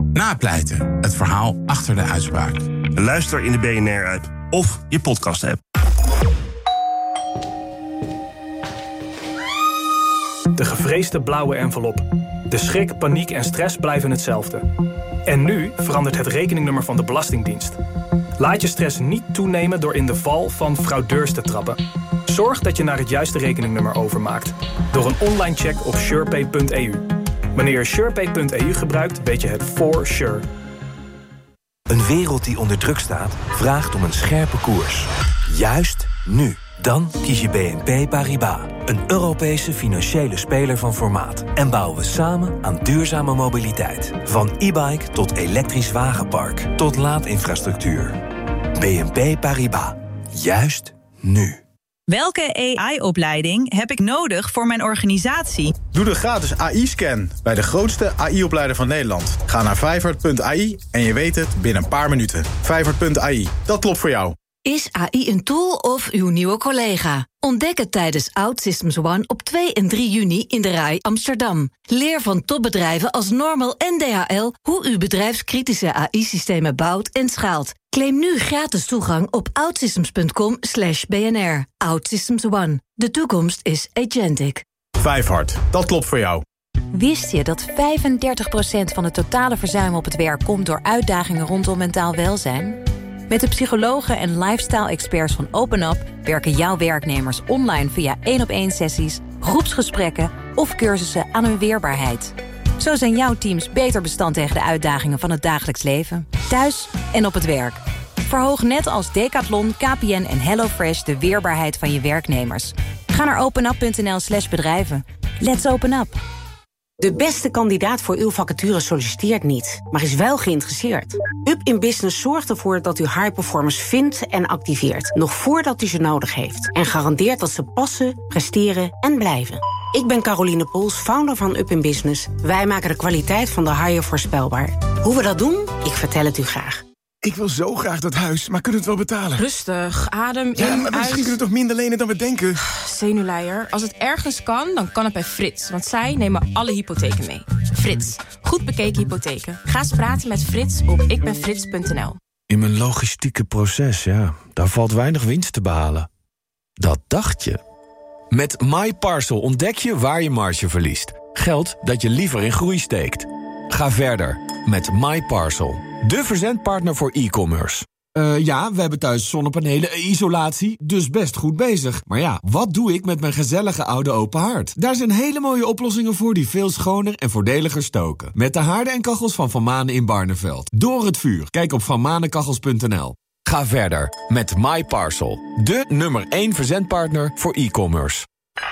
Napleiten, het verhaal achter de uitspraak. Luister in de BNR-app of je podcast-app. De gevreesde blauwe envelop. De schrik, paniek en stress blijven hetzelfde. En nu verandert het rekeningnummer van de Belastingdienst. Laat je stress niet toenemen door in de val van fraudeurs te trappen. Zorg dat je naar het juiste rekeningnummer overmaakt. Door een online check op surepay.eu. Wanneer je surepay.eu gebruikt, weet je het for sure. Een wereld die onder druk staat, vraagt om een scherpe koers. Juist nu. Dan kies je BNP Paribas. Een Europese financiële speler van formaat. En bouwen we samen aan duurzame mobiliteit. Van e-bike tot elektrisch wagenpark. Tot laadinfrastructuur. BNP Paribas. Juist nu. Welke AI-opleiding heb ik nodig voor mijn organisatie? Doe de gratis AI-scan bij de grootste AI-opleider van Nederland. Ga naar vijfhart.ai en je weet het binnen een paar minuten. Vijfhart.ai, dat klopt voor jou. Is AI een tool of uw nieuwe collega? Ontdek het tijdens OutSystems One op 2 en 3 juni in de RAI Amsterdam. Leer van topbedrijven als Normal en DHL hoe u bedrijfskritische AI-systemen bouwt en schaalt. Claim nu gratis toegang op outsystems.com/BNR. OutSystems One. De toekomst is agentic. Vijfhart, dat klopt voor jou. Wist je dat 35% van het totale verzuim op het werk komt door uitdagingen rondom mentaal welzijn? Met de psychologen en lifestyle-experts van OpenUp werken jouw werknemers online via 1-op-1 sessies, groepsgesprekken of cursussen aan hun weerbaarheid. Zo zijn jouw teams beter bestand tegen de uitdagingen van het dagelijks leven, thuis en op het werk. Verhoog net als Decathlon, KPN en HelloFresh de weerbaarheid van je werknemers. Ga naar openup.nl/bedrijven. Let's open up. De beste kandidaat voor uw vacature solliciteert niet, maar is wel geïnteresseerd. Up in Business zorgt ervoor dat u high performers vindt en activeert, nog voordat u ze nodig heeft. En garandeert dat ze passen, presteren en blijven. Ik ben Caroline Pols, founder van Up in Business. Wij maken de kwaliteit van de hire voorspelbaar. Hoe we dat doen? Ik vertel het u graag. Ik wil zo graag dat huis, maar kunnen we het wel betalen? Rustig, adem in, Ja, maar misschien kunnen we toch minder lenen dan we denken? Zenuwleier. Als het ergens kan, dan kan het bij Frits. Want zij nemen alle hypotheken mee. Frits, goed bekeken hypotheken. Ga eens praten met Frits op ikbenfrits.nl. In mijn logistieke proces, daar valt weinig winst te behalen. Dat dacht je. Met MyParcel ontdek je waar je marge verliest. Geld dat je liever in groei steekt. Ga verder met MyParcel. De verzendpartner voor e-commerce. Ja, we hebben thuis zonnepanelen, isolatie, dus best goed bezig. Maar ja, wat doe ik met mijn gezellige oude open haard? Daar zijn hele mooie oplossingen voor die veel schoner en voordeliger stoken. Met de haarden en kachels van Van Manen in Barneveld. Door het vuur. Kijk op vanmanenkachels.nl. Ga verder met MyParcel. De nummer 1 verzendpartner voor e-commerce.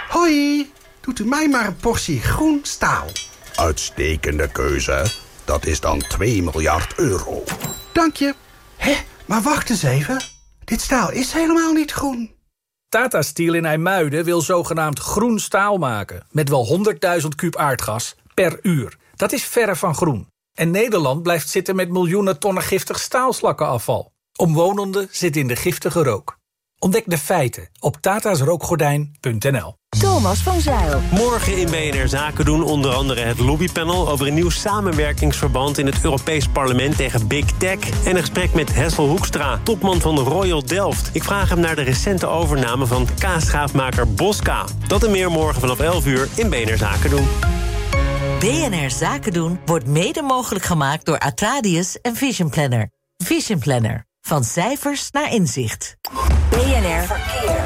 Hoi, doet u mij maar een portie groen staal. Uitstekende keuze. Dat is dan 2 miljard euro. Dank je. Hé, maar wacht eens even. Dit staal is helemaal niet groen. Tata Steel in IJmuiden wil zogenaamd groen staal maken. Met wel 100.000 kuub aardgas per uur. Dat is verre van groen. En Nederland blijft zitten met miljoenen tonnen giftig staalslakkenafval. Omwonenden zitten in de giftige rook. Ontdek de feiten op tatasrookgordijn.nl. Thomas van Zijl. Morgen in BNR Zaken doen onder andere het lobbypanel over een nieuw samenwerkingsverband in het Europees Parlement tegen Big Tech en een gesprek met Hessel Hoekstra, topman van de Royal Delft. Ik vraag hem naar de recente overname van kaasschaafmaker Bosca. Dat en meer morgen vanaf 11 uur in BNR Zaken doen. BNR Zaken doen wordt mede mogelijk gemaakt door Atradius en Vision Planner. Vision Planner. Van cijfers naar inzicht. BNR Verkeer.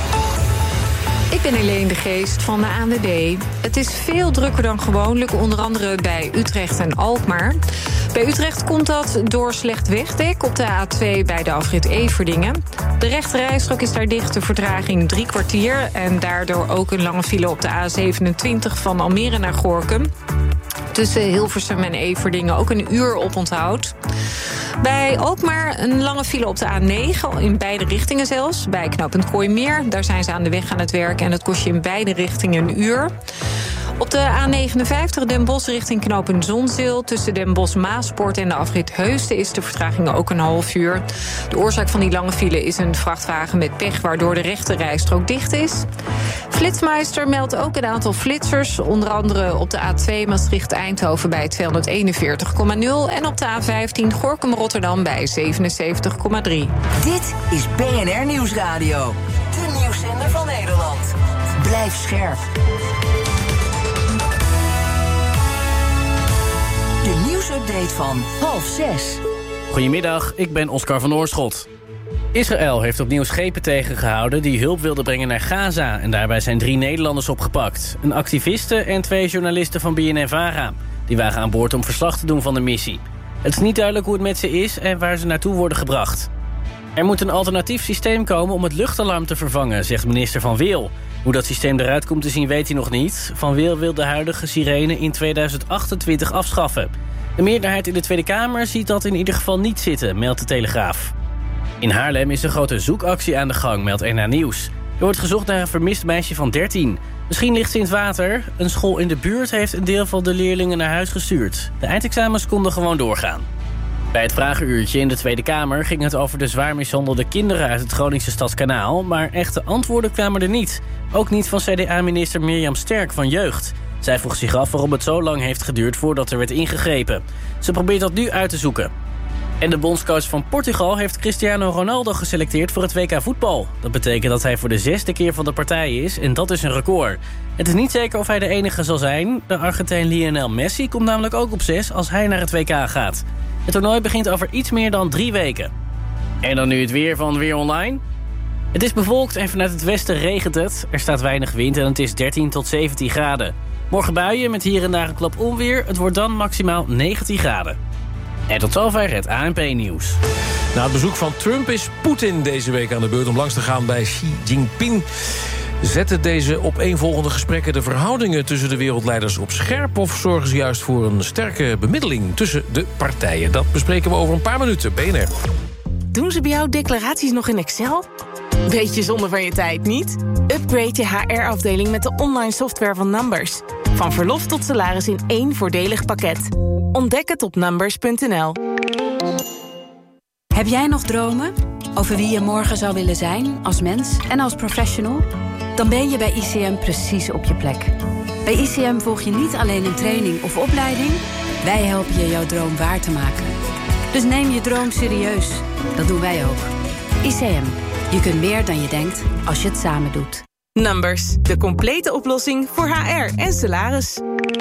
Ik ben Helene de Geest van de ANWB. Het is veel drukker dan gewoonlijk, onder andere bij Utrecht en Alkmaar. Bij Utrecht komt dat door slecht wegdek op de A2 bij de afrit Everdingen. De rechterrijstrook is daar dicht, de vertraging 3 kwartier... en daardoor ook een lange file op de A27 van Almere naar Gorinchem. Tussen Hilversum en Everdingen ook een uur oponthoud. Bij Alkmaar een lange file op de A9, in beide richtingen zelfs. Bij knooppunt Kooimeer, daar zijn ze aan de weg aan het werk... en dat kost je in beide richtingen een uur. Op de A59 Den Bosch richting knooppunt Zonzeel. Tussen Den Bosch-Maaspoort en de afrit Heusden is de vertraging ook een half uur. De oorzaak van die lange file is een vrachtwagen met pech, waardoor de rechte rijstrook dicht is. Flitsmeister meldt ook een aantal flitsers. Onder andere op de A2 Maastricht-Eindhoven bij 241,0. En op de A15 Gorinchem-Rotterdam bij 77,3. Dit is BNR Nieuwsradio. De nieuwszender van Nederland. Blijf scherp. De nieuwsupdate van 5:30. Goedemiddag, ik ben Oscar van Oorschot. Israël heeft opnieuw schepen tegengehouden die hulp wilden brengen naar Gaza. En daarbij zijn 3 Nederlanders opgepakt. Een activiste en 2 journalisten van BNNVARA. Die waren aan boord om verslag te doen van de missie. Het is niet duidelijk hoe het met ze is en waar ze naartoe worden gebracht. Er moet een alternatief systeem komen om het luchtalarm te vervangen, zegt minister Van Wil. Hoe dat systeem eruit komt te zien weet hij nog niet. Van Wil wil de huidige sirene in 2028 afschaffen. De meerderheid in de Tweede Kamer ziet dat in ieder geval niet zitten, meldt de Telegraaf. In Haarlem is een grote zoekactie aan de gang, meldt NH Nieuws. Er wordt gezocht naar een vermist meisje van 13. Misschien ligt ze in het water. Een school in de buurt heeft een deel van de leerlingen naar huis gestuurd. De eindexamens konden gewoon doorgaan. Bij het vragenuurtje in de Tweede Kamer ging het over de zwaar mishandelde kinderen uit het Groningse Stadskanaal, maar echte antwoorden kwamen er niet. Ook niet van CDA-minister Mirjam Sterk van Jeugd. Zij vroeg zich af waarom het zo lang heeft geduurd voordat er werd ingegrepen. Ze probeert dat nu uit te zoeken. En de bondscoach van Portugal heeft Cristiano Ronaldo geselecteerd voor het WK voetbal. Dat betekent dat hij voor de 6e keer van de partij is en dat is een record. Het is niet zeker of hij de enige zal zijn. De Argentijn Lionel Messi komt namelijk ook op 6 als hij naar het WK gaat. Het toernooi begint over iets meer dan 3 weken. En dan nu het weer van Weer Online. Het is bewolkt en vanuit het westen regent het. Er staat weinig wind en het is 13 tot 17 graden. Morgen buien met hier en daar een klap onweer. Het wordt dan maximaal 19 graden. En tot zover het ANP-nieuws. Na het bezoek van Trump is Poetin deze week aan de beurt om langs te gaan bij Xi Jinping. Zetten deze opeenvolgende gesprekken de verhoudingen tussen de wereldleiders op scherp, of zorgen ze juist voor een sterke bemiddeling tussen de partijen? Dat bespreken we over een paar minuten. BNR. Doen ze bij jou declaraties nog in Excel? Beetje zonde van je tijd, niet? Upgrade je HR-afdeling met de online software van Numbers. Van verlof tot salaris in 1 voordelig pakket. Ontdek het op numbers.nl. Heb jij nog dromen over wie je morgen zou willen zijn als mens en als professional? Dan ben je bij ICM precies op je plek. Bij ICM volg je niet alleen een training of opleiding. Wij helpen je jouw droom waar te maken. Dus neem je droom serieus. Dat doen wij ook. ICM. Je kunt meer dan je denkt als je het samen doet. Numbers. De complete oplossing voor HR en salaris.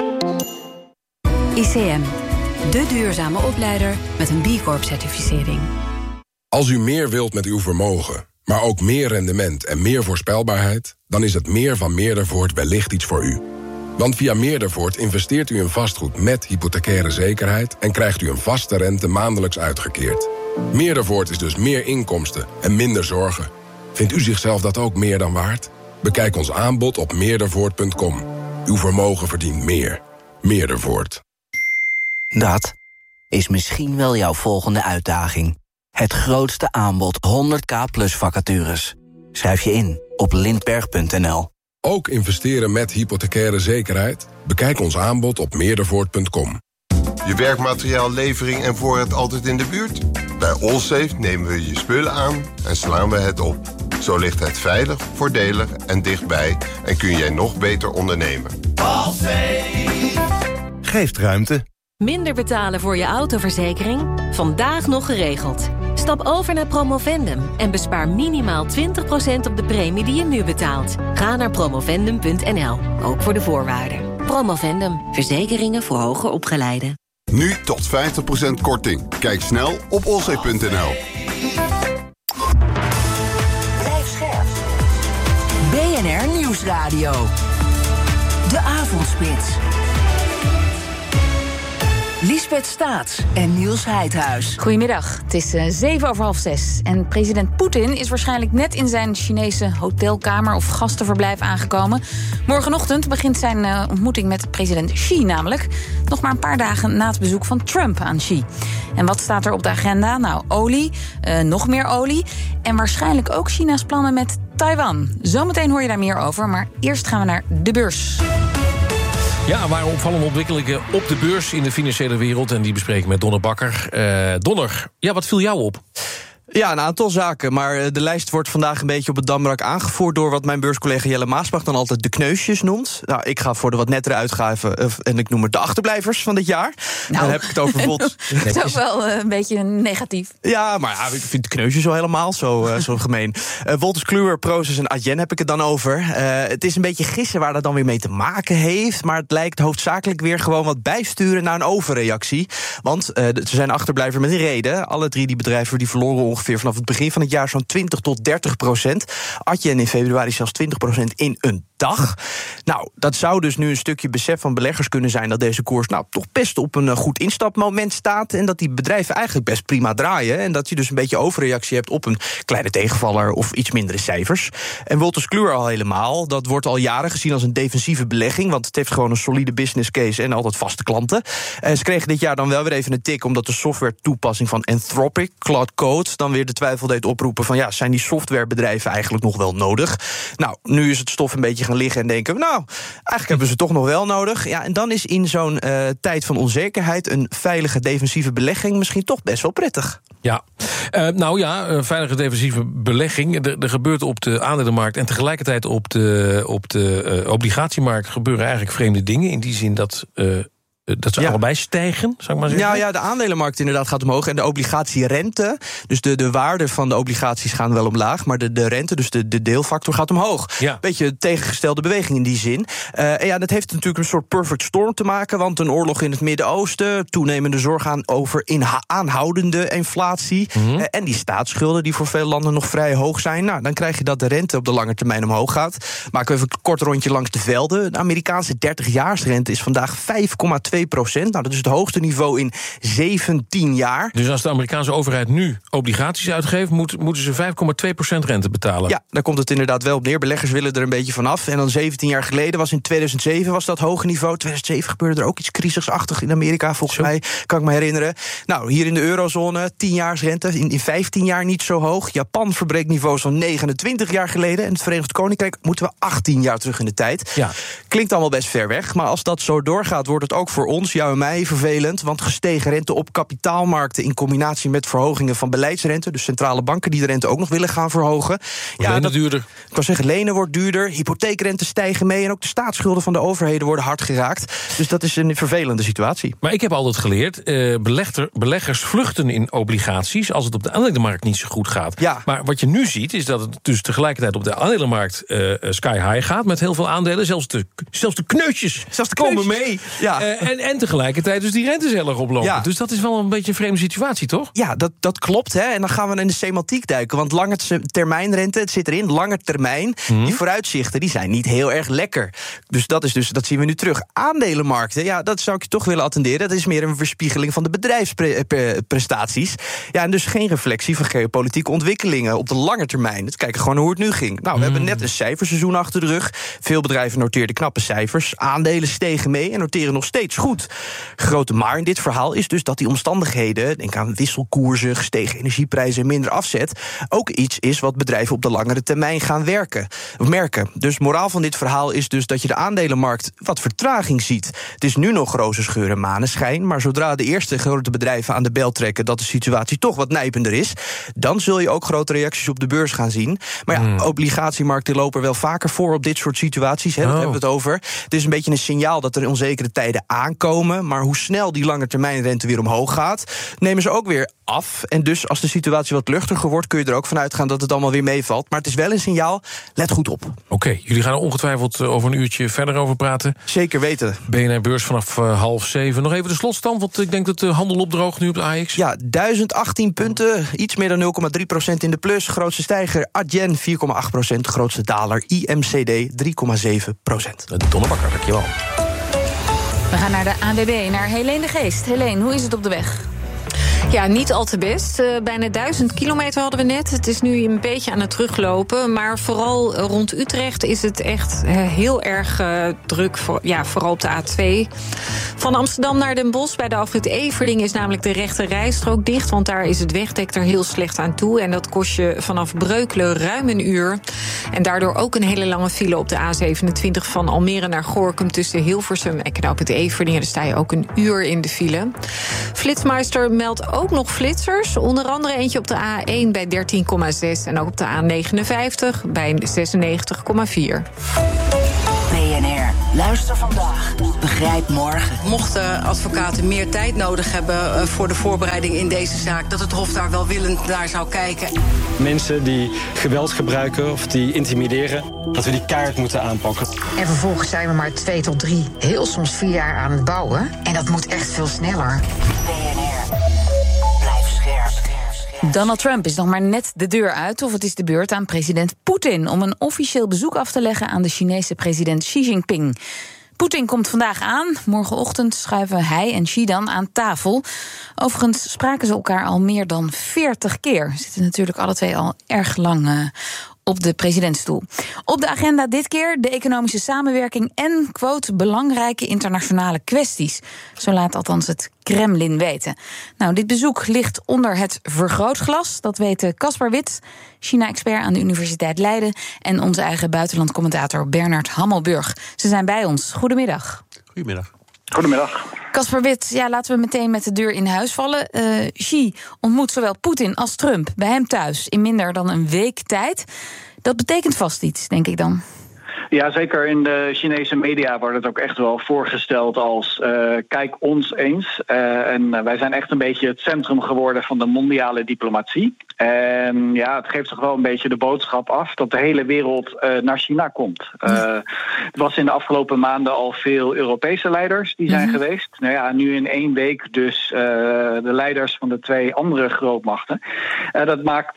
ICM. De duurzame opleider met een B Corp-certificering. Als u meer wilt met uw vermogen, maar ook meer rendement en meer voorspelbaarheid, dan is het meer van Meerdervoort wellicht iets voor u. Want via Meerdervoort investeert u in vastgoed met hypothecaire zekerheid en krijgt u een vaste rente maandelijks uitgekeerd. Meerdervoort is dus meer inkomsten en minder zorgen. Vindt u zichzelf dat ook meer dan waard? Bekijk ons aanbod op meerdervoort.com. Uw vermogen verdient meer. Meerdervoort. Dat is misschien wel jouw volgende uitdaging. Het grootste aanbod 100k plus vacatures. Schrijf je in op lindberg.nl. Ook investeren met hypothecaire zekerheid? Bekijk ons aanbod op meerdervoort.com. Je werkmateriaallevering en voorraad altijd in de buurt? Bij Allsafe nemen we je spullen aan en slaan we het op. Zo ligt het veilig, voordelig en dichtbij en kun jij nog beter ondernemen. Allsafe geeft ruimte. Minder betalen voor je autoverzekering? Vandaag nog geregeld. Stap over naar Promovendum en bespaar minimaal 20% op de premie die je nu betaalt. Ga naar promovendum.nl, ook voor de voorwaarden. Promovendum, verzekeringen voor hoger opgeleiden. Nu tot 50% korting. Kijk snel op allsafe.nl. Blijf scherp. BNR Nieuwsradio. De Avondspits. Liesbeth Staats en Niels Heidhuis. Goedemiddag, het is 6:07. En president Poetin is waarschijnlijk net in zijn Chinese hotelkamer of gastenverblijf aangekomen. Morgenochtend begint zijn ontmoeting met president Xi namelijk. Nog maar een paar dagen na het bezoek van Trump aan Xi. En wat staat er op de agenda? Nou, olie, nog meer olie. En waarschijnlijk ook China's plannen met Taiwan. Zometeen hoor je daar meer over, maar eerst gaan we naar de beurs. Ja, er waren opvallende ontwikkelingen op de beurs in de financiële wereld. En die bespreken met Donner Bakker. Donner, ja, wat viel jou op? Ja, een aantal zaken, maar de lijst wordt vandaag een beetje op het damrak aangevoerd door wat mijn beurscollega Jelle Maasbach dan altijd de kneusjes noemt. Nou, ik ga voor de wat nettere uitgaven en ik noem het de achterblijvers van dit jaar. Dan heb ik het over bijvoorbeeld... Dat is ook wel een beetje negatief. Ja, maar ja, ik vind de kneusjes wel helemaal zo gemeen. Wolters Kluwer, Proces en Adyen heb ik het dan over. Het is een beetje gissen waar dat dan weer mee te maken heeft, maar het lijkt hoofdzakelijk weer gewoon wat bijsturen naar een overreactie. Want ze zijn achterblijver met een reden. Alle 3 die bedrijven die verloren ongeveer vanaf het begin van het jaar zo'n 20 tot 30%. Adyen in februari zelfs 20% in een dag. Nou, dat zou dus nu een stukje besef van beleggers kunnen zijn dat deze koers nou toch best op een goed instapmoment staat en dat die bedrijven eigenlijk best prima draaien en dat je dus een beetje overreactie hebt op een kleine tegenvaller of iets mindere cijfers. En Wolters Kluwer al helemaal. Dat wordt al jaren gezien als een defensieve belegging, want het heeft gewoon een solide business case en altijd vaste klanten. Ze kregen dit jaar dan wel weer even een tik omdat de software toepassing van Anthropic, Claude Code, dan weer de twijfel deed oproepen van ja, zijn die softwarebedrijven eigenlijk nog wel nodig? Nou, nu is het stof een beetje gaan liggen en denken, nou, eigenlijk hebben ze toch nog wel nodig. Ja, en dan is in zo'n tijd van onzekerheid een veilige defensieve belegging misschien toch best wel prettig. Ja, veilige defensieve belegging. Er gebeurt op de aandelenmarkt en tegelijkertijd op de obligatiemarkt gebeuren eigenlijk vreemde dingen. In die zin dat ze allebei stijgen, zou ik maar zeggen? Ja, de aandelenmarkt inderdaad gaat omhoog. En de obligatierente, dus de waarde van de obligaties gaan wel omlaag, maar de rente, dus de deelfactor, gaat omhoog. Ja. Beetje een tegengestelde beweging in die zin. En dat heeft natuurlijk een soort perfect storm te maken, want een oorlog in het Midden-Oosten, toenemende zorg over aanhoudende inflatie, en die staatsschulden die voor veel landen nog vrij hoog zijn. Nou, dan krijg je dat de rente op de lange termijn omhoog gaat. Maken we even een kort rondje langs de velden. De Amerikaanse 30-jaarsrente is vandaag 5,2%. Nou, dat is het hoogste niveau in 17 jaar. Dus als de Amerikaanse overheid nu obligaties uitgeeft, moeten ze 5,2% rente betalen? Ja, daar komt het inderdaad wel op neer. Beleggers willen er een beetje vanaf. En dan 17 jaar geleden in 2007 was dat hoge niveau. 2007 gebeurde er ook iets crisisachtig in Amerika, volgens mij, kan ik me herinneren. Nou, hier in de eurozone, 10-jaarsrente, in 15 jaar niet zo hoog. Japan verbreekt niveaus van 29 jaar geleden. En het Verenigd Koninkrijk moeten we 18 jaar terug in de tijd. Ja. Klinkt allemaal best ver weg, maar als dat zo doorgaat, wordt het ook voor ons, jou en mij, vervelend. Want gestegen rente op kapitaalmarkten in combinatie met verhogingen van beleidsrente, dus centrale banken die de rente ook nog willen gaan verhogen. Lenen duurder. Ik kan zeggen, lenen wordt duurder, hypotheekrentes stijgen mee en ook de staatsschulden van de overheden worden hard geraakt. Dus dat is een vervelende situatie. Maar ik heb altijd geleerd, beleggers vluchten in obligaties als het op de aandelenmarkt niet zo goed gaat. Ja. Maar wat je nu ziet, is dat het dus tegelijkertijd op de aandelenmarkt sky high gaat met heel veel aandelen. Zelfs de kneusjes komen mee. Ja. En tegelijkertijd dus die rentes heel erg oplopen. Ja. Dus dat is wel een beetje een vreemde situatie, toch? Ja, dat klopt. Hè? En dan gaan we in de semantiek duiken. Want lange termijnrente, het zit erin, lange termijn. Die vooruitzichten die zijn niet heel erg lekker. Dus dat zien we nu terug. Aandelenmarkten, ja, dat zou ik je toch willen attenderen. Dat is meer een verspiegeling van de bedrijfsprestaties. Ja, en dus geen reflectie van geopolitieke ontwikkelingen op de lange termijn. Het kijken gewoon hoe het nu ging. Nou, we hebben net een cijferseizoen achter de rug. Veel bedrijven noteerden knappe cijfers. Aandelen stegen mee en noteren nog steeds goed. Grote maar in dit verhaal is dus dat die omstandigheden, denk aan wisselkoersen, gestegen energieprijzen en minder afzet, ook iets is wat bedrijven op de langere termijn gaan merken. Dus moraal van dit verhaal is dus dat je de aandelenmarkt wat vertraging ziet. Het is nu nog roze scheur en maneschijn, maar zodra de eerste grote bedrijven aan de bel trekken dat de situatie toch wat nijpender is, dan zul je ook grote reacties op de beurs gaan zien. Maar ja, obligatiemarkten lopen wel vaker voor op dit soort situaties. Daar hebben we het over. Het is een beetje een signaal dat er onzekere tijden aankomen, maar hoe snel die langetermijnrente weer omhoog gaat, nemen ze ook weer af. En dus als de situatie wat luchtiger wordt, kun je er ook van uitgaan dat het allemaal weer meevalt. Maar het is wel een signaal, let goed op. Oké, jullie gaan er ongetwijfeld over een uurtje verder over praten. Zeker weten. BNR Beurs vanaf 6:30. Nog even de slotstand, want ik denk dat de handel opdroogt nu op de AX. Ja, 1018 punten, iets meer dan 0,3% in de plus. Grootste stijger Adyen 4,8%, grootste daler IMCD 3,7%. Donner Bakker, dankjewel. We gaan naar de ANWB, naar Helene de Geest. Helene, hoe is het op de weg? Ja, niet al te best. Bijna 1000 kilometer hadden we net. Het is nu een beetje aan het teruglopen. Maar vooral rond Utrecht is het echt heel erg druk. Vooral op de A2. Van Amsterdam naar Den Bosch bij de afrit Everding is namelijk de rechte rijstrook dicht. Want daar is het wegdek er heel slecht aan toe. En dat kost je vanaf Breukelen ruim een uur. En daardoor ook een hele lange file op de A27 van Almere naar Gorinchem tussen Hilversum en knooppunt Everdingen. Daar sta je ook een uur in de file. Flitsmeister meldt ook nog flitsers. Onder andere eentje op de A1 bij 13,6 en ook op de A59 bij 96,4. BNR, luister vandaag, begrijp morgen. Mochten advocaten meer tijd nodig hebben voor de voorbereiding in deze zaak, dat het Hof daar welwillend naar zou kijken. Mensen die geweld gebruiken of die intimideren, dat we die keihard moeten aanpakken. En vervolgens zijn we maar 2 tot 3, heel soms 4 jaar aan het bouwen. En dat moet echt veel sneller. BNR, blijf scherp. Donald Trump is nog maar net de deur uit, of het is de beurt aan president Poetin om een officieel bezoek af te leggen aan de Chinese president Xi Jinping. Poetin komt vandaag aan. Morgenochtend schuiven hij en Xi dan aan tafel. Overigens spraken ze elkaar al meer dan 40 keer. Ze zitten natuurlijk alle twee al erg lang op de presidentsstoel. Op de agenda dit keer de economische samenwerking en, quote, belangrijke internationale kwesties. Zo laat althans het Kremlin weten. Nou, dit bezoek ligt onder het vergrootglas. Dat weten Caspar Wits, China-expert aan de Universiteit Leiden, en onze eigen buitenlandcommentator Bernard Hammelburg. Ze zijn bij ons. Goedemiddag. Goedemiddag. Goedemiddag. Caspar Wits, ja, laten we meteen met de deur in huis vallen. Xi ontmoet zowel Poetin als Trump bij hem thuis in minder dan een week tijd. Dat betekent vast iets, denk ik dan. Ja, zeker in de Chinese media wordt het ook echt wel voorgesteld als kijk ons eens. En wij zijn echt een beetje het centrum geworden van de mondiale diplomatie. En ja, het geeft toch wel een beetje de boodschap af dat de hele wereld naar China komt. Er was in de afgelopen maanden al veel Europese leiders die zijn geweest. Nou ja, nu in 1 week dus de leiders van de 2 andere grootmachten. Dat maakt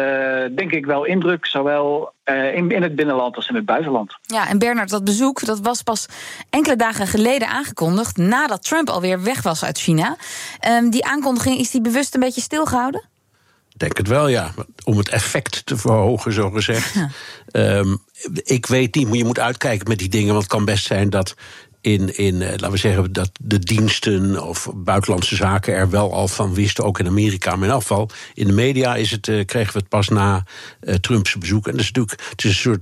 denk ik wel indruk, zowel in het binnenland als in het buitenland. Ja, en Bernard, dat bezoek dat was pas enkele dagen geleden aangekondigd, nadat Trump alweer weg was uit China. Die aankondiging, is die bewust een beetje stilgehouden? Ik denk het wel, ja. Om het effect te verhogen, zo gezegd. Ja. Ik weet niet, maar je moet uitkijken met die dingen. Want het kan best zijn dat laten we zeggen, dat de diensten of buitenlandse zaken er wel al van wisten, ook in Amerika. Maar in afval, in de media kregen we het pas na Trumps bezoek. En dat is natuurlijk, het is een soort.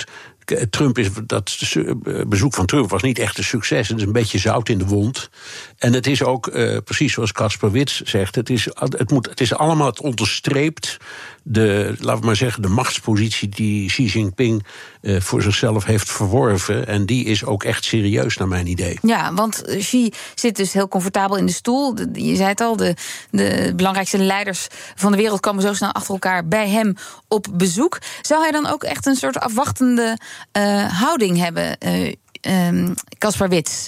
Dat bezoek van Trump was niet echt een succes. Het is een beetje zout in de wond. En het is ook, precies zoals Caspar Wits zegt, het onderstreept laten we maar zeggen, de machtspositie die Xi Jinping voor zichzelf heeft verworven. En die is ook echt serieus, naar mijn idee. Ja, want Xi zit dus heel comfortabel in de stoel. Je zei het al, de belangrijkste leiders van de wereld komen zo snel achter elkaar bij hem op bezoek. Zou hij dan ook echt een soort afwachtende houding hebben, Caspar Wits?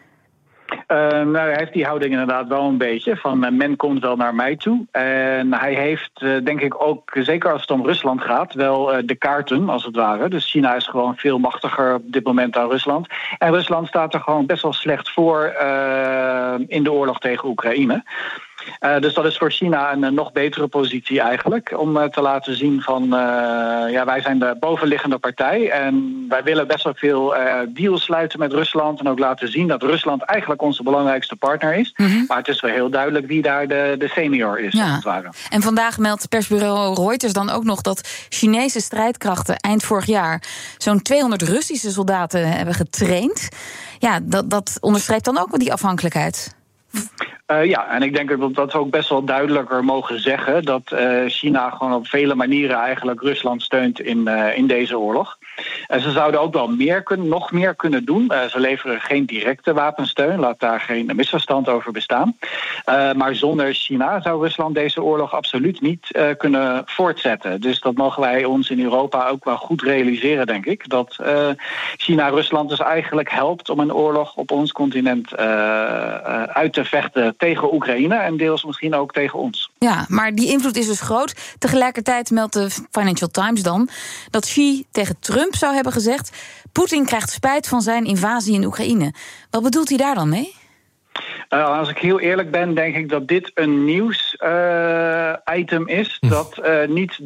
Hij heeft die houding inderdaad wel een beetje. Van men komt wel naar mij toe. En hij heeft, denk ik ook, zeker als het om Rusland gaat, wel de kaarten, als het ware. Dus China is gewoon veel machtiger op dit moment dan Rusland. En Rusland staat er gewoon best wel slecht voor in de oorlog tegen Oekraïne. Dus dat is voor China een nog betere positie eigenlijk. Om te laten zien van, wij zijn de bovenliggende partij. En wij willen best wel veel deals sluiten met Rusland. En ook laten zien dat Rusland eigenlijk onze belangrijkste partner is. Maar het is wel heel duidelijk wie daar de senior is, als het ware. En vandaag meldt persbureau Reuters dan ook nog dat Chinese strijdkrachten eind vorig jaar zo'n 200 Russische soldaten hebben getraind. Ja, dat onderstreept dan ook wel die afhankelijkheid. Ja, en ik denk dat we ook best wel duidelijker mogen zeggen dat China gewoon op vele manieren eigenlijk Rusland steunt in deze oorlog. Ze zouden ook wel nog meer kunnen doen. Ze leveren geen directe wapensteun, laat daar geen misverstand over bestaan. Maar zonder China zou Rusland deze oorlog absoluut niet kunnen voortzetten. Dus dat mogen wij ons in Europa ook wel goed realiseren, denk ik. Dat China Rusland dus eigenlijk helpt om een oorlog op ons continent uit te vechten tegen Oekraïne en deels misschien ook tegen ons. Ja, maar die invloed is dus groot. Tegelijkertijd meldt de Financial Times dan dat Xi tegen Trump zou hebben gezegd: Poetin krijgt spijt van zijn invasie in Oekraïne. Wat bedoelt hij daar dan mee? Als ik heel eerlijk ben, denk ik dat dit een nieuws-item is dat niet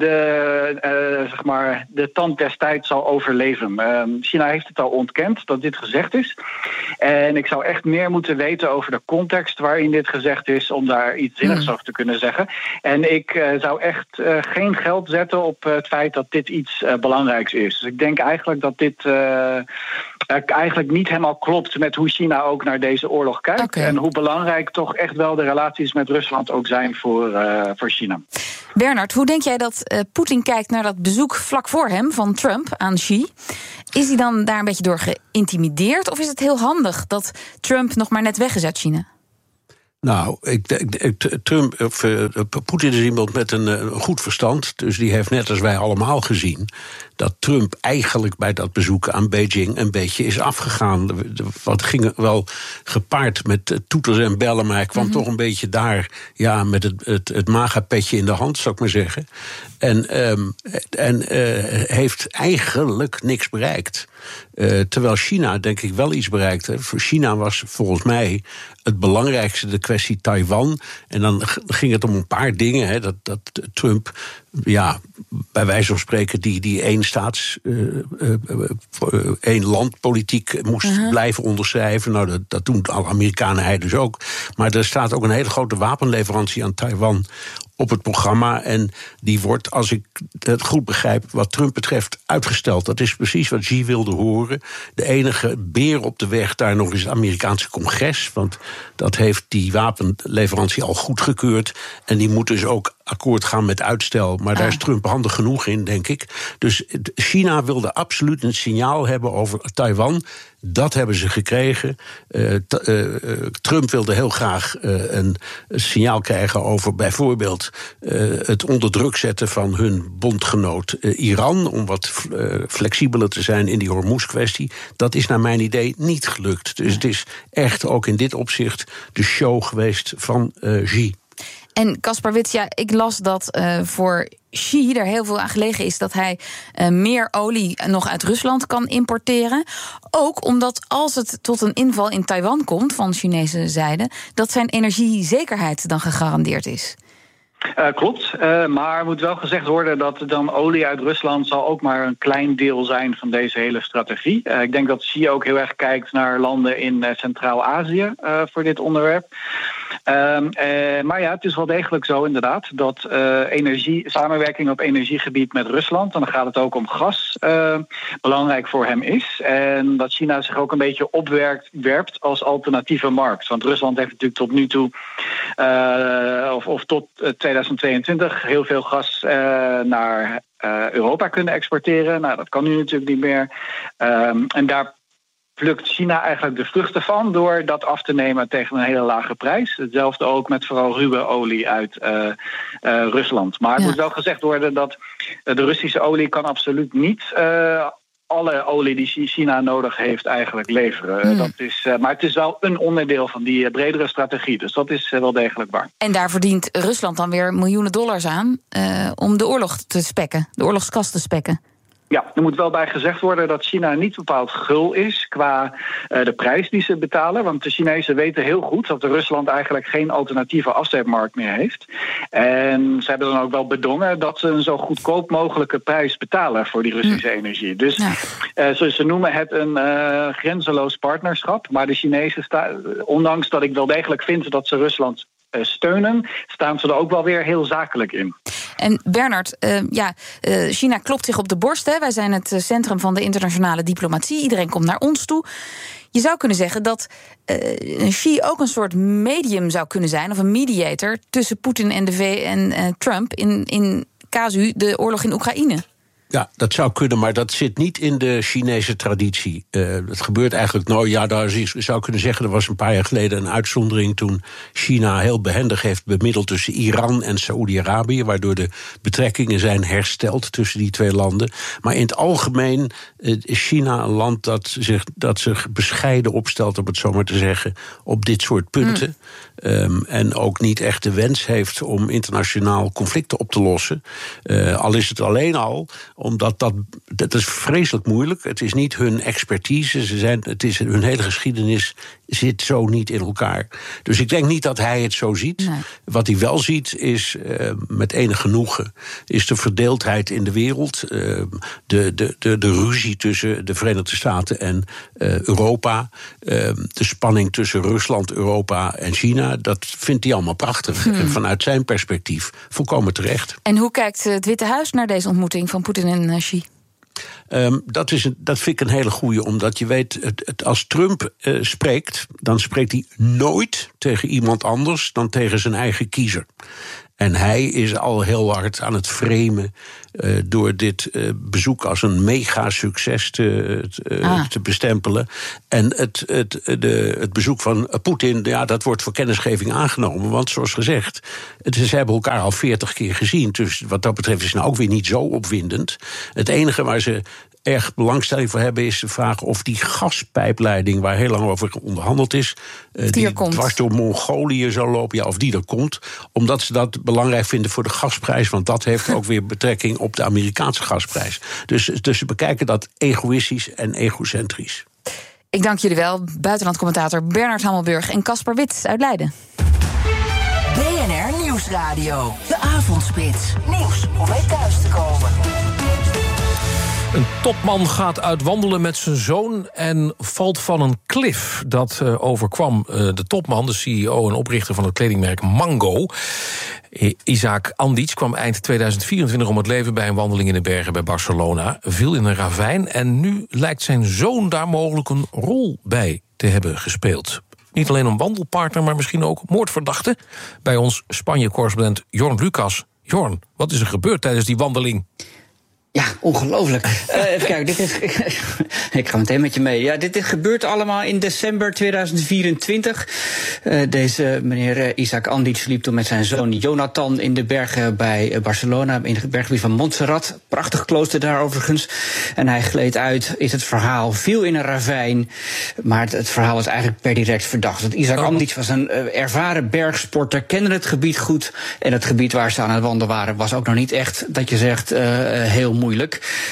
de tand des tijds zal overleven. China heeft het al ontkend dat dit gezegd is. En ik zou echt meer moeten weten over de context waarin dit gezegd is, om daar iets zinnigs over te kunnen zeggen. En ik zou echt geen geld zetten op het feit dat dit iets belangrijks is. Dus ik denk eigenlijk dat dit eigenlijk niet helemaal klopt met hoe China ook naar deze oorlog kijkt. Okay. En hoe belangrijk toch echt wel de relaties met Rusland ook zijn voor China. Bernard, hoe denk jij dat Poetin kijkt naar dat bezoek vlak voor hem van Trump aan Xi? Is hij dan daar een beetje door geïntimideerd? Of is het heel handig dat Trump nog maar net weg is uit China? Nou, Poetin is iemand met een goed verstand. Dus die heeft net als wij allemaal gezien dat Trump eigenlijk bij dat bezoek aan Beijing een beetje is afgegaan. Wat ging wel gepaard met toeters en bellen, maar hij kwam toch een beetje daar, ja, met het MAGA-petje in de hand, zou ik maar zeggen. En heeft eigenlijk niks bereikt. Terwijl China, denk ik, wel iets bereikte. Voor China was volgens mij het belangrijkste de kwestie Taiwan. En dan ging het om een paar dingen. Hè, dat Trump, ja, bij wijze van spreken, die één landpolitiek moest blijven onderschrijven. Nou, dat doen alle Amerikanen, hij dus ook. Maar er staat ook een hele grote wapenleverantie aan Taiwan op het programma. En die wordt, als ik het goed begrijp, wat Trump betreft, uitgesteld. Dat is precies wat Xi wilde horen. De enige beer op de weg daar nog is het Amerikaanse congres. Want dat heeft die wapenleverantie al goedgekeurd. En die moet dus ook akkoord gaan met uitstel. Maar daar is Trump handig genoeg in, denk ik. Dus China wilde absoluut een signaal hebben over Taiwan. Dat hebben ze gekregen. Trump wilde heel graag een signaal krijgen over bijvoorbeeld het onder druk zetten van hun bondgenoot Iran, om wat flexibeler te zijn in die Hormuz-kwestie. Dat is naar mijn idee niet gelukt. Dus het is echt ook in dit opzicht de show geweest van Xi. En Caspar Wits, ja, ik las dat voor Xi er heel veel aan gelegen is dat hij meer olie nog uit Rusland kan importeren. Ook omdat als het tot een inval in Taiwan komt van Chinese zijde, dat zijn energiezekerheid dan gegarandeerd is. Klopt, maar er moet wel gezegd worden dat dan olie uit Rusland zal ook maar een klein deel zijn van deze hele strategie. Ik denk dat Xi ook heel erg kijkt naar landen in Centraal-Azië voor dit onderwerp. Maar ja, het is wel degelijk zo inderdaad dat samenwerking op energiegebied met Rusland, en dan gaat het ook om gas, belangrijk voor hem is. En dat China zich ook een beetje opwerpt als alternatieve markt. Want Rusland heeft natuurlijk tot nu toe, of tot 2022, heel veel gas naar Europa kunnen exporteren. Nou, dat kan nu natuurlijk niet meer. En daar plukt China eigenlijk de vruchten van door dat af te nemen tegen een hele lage prijs. Hetzelfde ook met vooral ruwe olie uit Rusland. Maar het moet wel gezegd worden dat de Russische olie kan absoluut niet alle olie die China nodig heeft eigenlijk leveren. Maar het is wel een onderdeel van die bredere strategie. Dus dat is wel degelijk waar. En daar verdient Rusland dan weer miljoenen dollars aan om de oorlog te spekken, de oorlogskast te spekken. Ja, er moet wel bij gezegd worden dat China niet bepaald gul is qua de prijs die ze betalen. Want de Chinezen weten heel goed dat Rusland eigenlijk geen alternatieve afzetmarkt meer heeft. En ze hebben dan ook wel bedongen dat ze een zo goedkoop mogelijke prijs betalen voor die Russische energie. Dus ze noemen het een grenzeloos partnerschap. Maar de Chinezen, ondanks dat ik wel degelijk vind dat ze Rusland steunen, staan ze er ook wel weer heel zakelijk in. En Bernard, China klopt zich op de borst. Hè. Wij zijn het centrum van de internationale diplomatie. Iedereen komt naar ons toe. Je zou kunnen zeggen dat Xi ook een soort medium zou kunnen zijn, of een mediator tussen Poetin en Trump in casu de oorlog in Oekraïne. Ja, dat zou kunnen, maar dat zit niet in de Chinese traditie. Dat gebeurt eigenlijk nooit. Ja, daar zou kunnen zeggen, er was een paar jaar geleden een uitzondering toen China heel behendig heeft bemiddeld tussen Iran en Saoedi-Arabië, waardoor de betrekkingen zijn hersteld tussen die twee landen. Maar in het algemeen is China een land dat zich bescheiden opstelt, om het zo maar te zeggen, op dit soort punten. En ook niet echt de wens heeft om internationaal conflicten op te lossen. Al is het alleen al omdat dat is vreselijk moeilijk. Het is niet hun expertise. Hun hele geschiedenis zit zo niet in elkaar. Dus ik denk niet dat hij het zo ziet. Nee. Wat hij wel ziet is, met enig genoegen, is de verdeeldheid in de wereld. De ruzie tussen de Verenigde Staten en Europa. De spanning tussen Rusland, Europa en China. Dat vindt hij allemaal prachtig. En vanuit zijn perspectief volkomen terecht. En hoe kijkt het Witte Huis naar deze ontmoeting van Poetin en Xi? Dat vind ik een hele goeie, omdat je weet, als Trump spreekt, dan spreekt hij nooit tegen iemand anders dan tegen zijn eigen kiezer. En hij is al heel hard aan het framen door dit bezoek als een mega-succes te bestempelen. En het bezoek van Poetin, ja, dat wordt voor kennisgeving aangenomen. Want zoals gezegd, ze hebben elkaar al 40 keer gezien. Dus wat dat betreft is het nou ook weer niet zo opwindend. Het enige waar ze erg belangstelling voor hebben is de vraag of die gaspijpleiding, waar heel lang over onderhandeld is, die dwars door Mongolië zou lopen, ja, of die er komt. Omdat ze dat belangrijk vinden voor de gasprijs, want dat heeft ook weer betrekking op de Amerikaanse gasprijs. Dus ze bekijken dat egoïstisch en egocentrisch. Ik dank jullie wel, buitenlandcommentator Bernard Hammelburg en Caspar Wit uit Leiden. BNR Nieuwsradio, de avondspits. Nieuws om mee thuis te komen. Een topman gaat uitwandelen met zijn zoon en valt van een klif. Dat overkwam de topman, de CEO en oprichter van het kledingmerk Mango. Isaac Andic kwam eind 2024 om het leven bij een wandeling in de bergen bij Barcelona. Viel in een ravijn en nu lijkt zijn zoon daar mogelijk een rol bij te hebben gespeeld. Niet alleen een wandelpartner, maar misschien ook moordverdachte. Bij ons Spanje-correspondent Jorn Lucas. Jorn, wat is er gebeurd tijdens die wandeling? Ja, ongelooflijk. Even kijken, ik ga meteen met je mee. Ja, dit gebeurt allemaal in december 2024. Deze meneer Isaac Andic liep toen met zijn zoon Jonathan in de bergen bij Barcelona, in het berggebied van Montserrat. Prachtig klooster daar overigens. En hij gleed uit, is het verhaal, viel in een ravijn. Maar het verhaal was eigenlijk per direct verdacht. Want Isaac Andic was een ervaren bergsporter, kende het gebied goed. En het gebied waar ze aan het wandelen waren was ook nog niet echt, dat je zegt, heel moeilijk.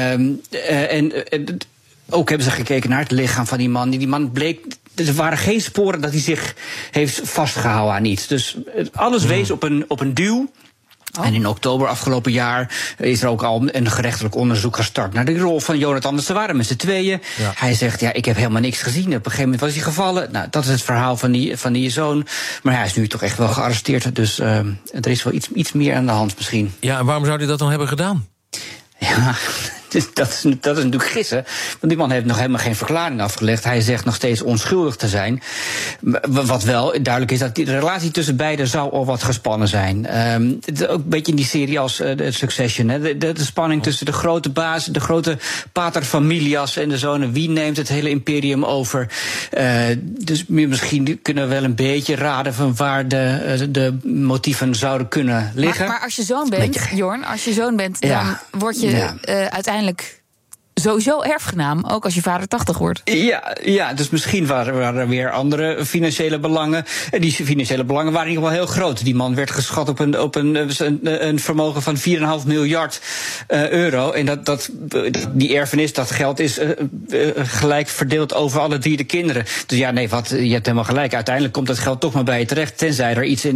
Ook hebben ze gekeken naar het lichaam van die man. Die man bleek, er waren geen sporen dat hij zich heeft vastgehouden aan iets. Dus alles wees op een duw. En in oktober afgelopen jaar is er ook al een gerechtelijk onderzoek gestart naar de rol van Jonathan. Dus ze waren met z'n tweeën. Ja. Hij zegt, ja, ik heb helemaal niks gezien. Op een gegeven moment was hij gevallen. Nou, dat is het verhaal van die zoon. Maar hij is nu toch echt wel gearresteerd. Dus er is wel iets meer aan de hand misschien. Ja, en waarom zou hij dat dan hebben gedaan? Ja, dat is natuurlijk gissen. Want die man heeft nog helemaal geen verklaring afgelegd. Hij zegt nog steeds onschuldig te zijn. Wat wel duidelijk is, dat de relatie tussen beiden zou al wat gespannen zijn. Het is ook een beetje in die serie als Succession. Hè. De spanning tussen de grote baas, de grote pater familias en de zonen. Wie neemt het hele imperium over? Dus misschien kunnen we wel een beetje raden van waar de motieven zouden kunnen liggen. Maar als je zoon bent, Jorn, dan word je uiteindelijk sowieso erfgenaam, ook als je vader 80 wordt. Ja, dus misschien waren er weer andere financiële belangen. Die financiële belangen waren in ieder geval heel groot. Die man werd geschat op een vermogen van 4,5 miljard euro. En die erfenis, dat geld is gelijk verdeeld over alle 3 de kinderen. Dus ja, nee, je hebt helemaal gelijk. Uiteindelijk komt dat geld toch maar bij je terecht, tenzij er iets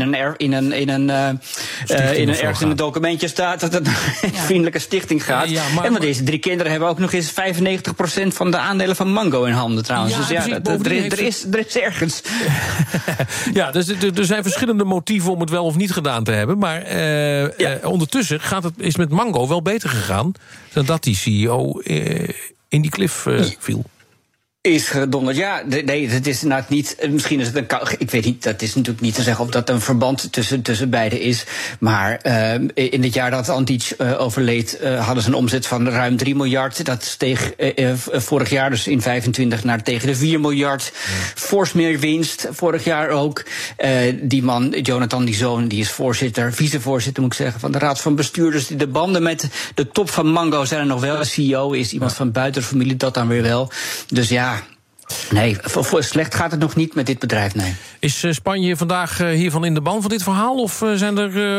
ergens in een documentje staat dat het een vriendelijke stichting gaat. Ja, maar deze 3 kinderen hebben ook nog eens 95% van de aandelen van Mango in handen trouwens. Ja, dus er is ergens. Ja, dus er zijn verschillende motieven om het wel of niet gedaan te hebben. Maar ondertussen is met Mango wel beter gegaan dan dat die CEO in die klif viel. Is gedonderd. Ja, nee, het is inderdaad niet. Misschien is het ik weet niet, dat is natuurlijk niet te zeggen of dat een verband tussen beiden is. Maar in het jaar dat Andic overleed, hadden ze een omzet van ruim 3 miljard. Dat steeg vorig jaar, dus in 25, naar tegen de 4 miljard. Fors meer winst, vorig jaar ook. Die man, Jonathan, die zoon, die is vicevoorzitter moet ik zeggen, van de raad van bestuurders. De banden met de top van Mango zijn er nog wel. De CEO is iemand van buiten de familie, dat dan weer wel. Dus ja. Nee, slecht gaat het nog niet met dit bedrijf, nee. Is Spanje vandaag hiervan in de ban van dit verhaal? Of zijn er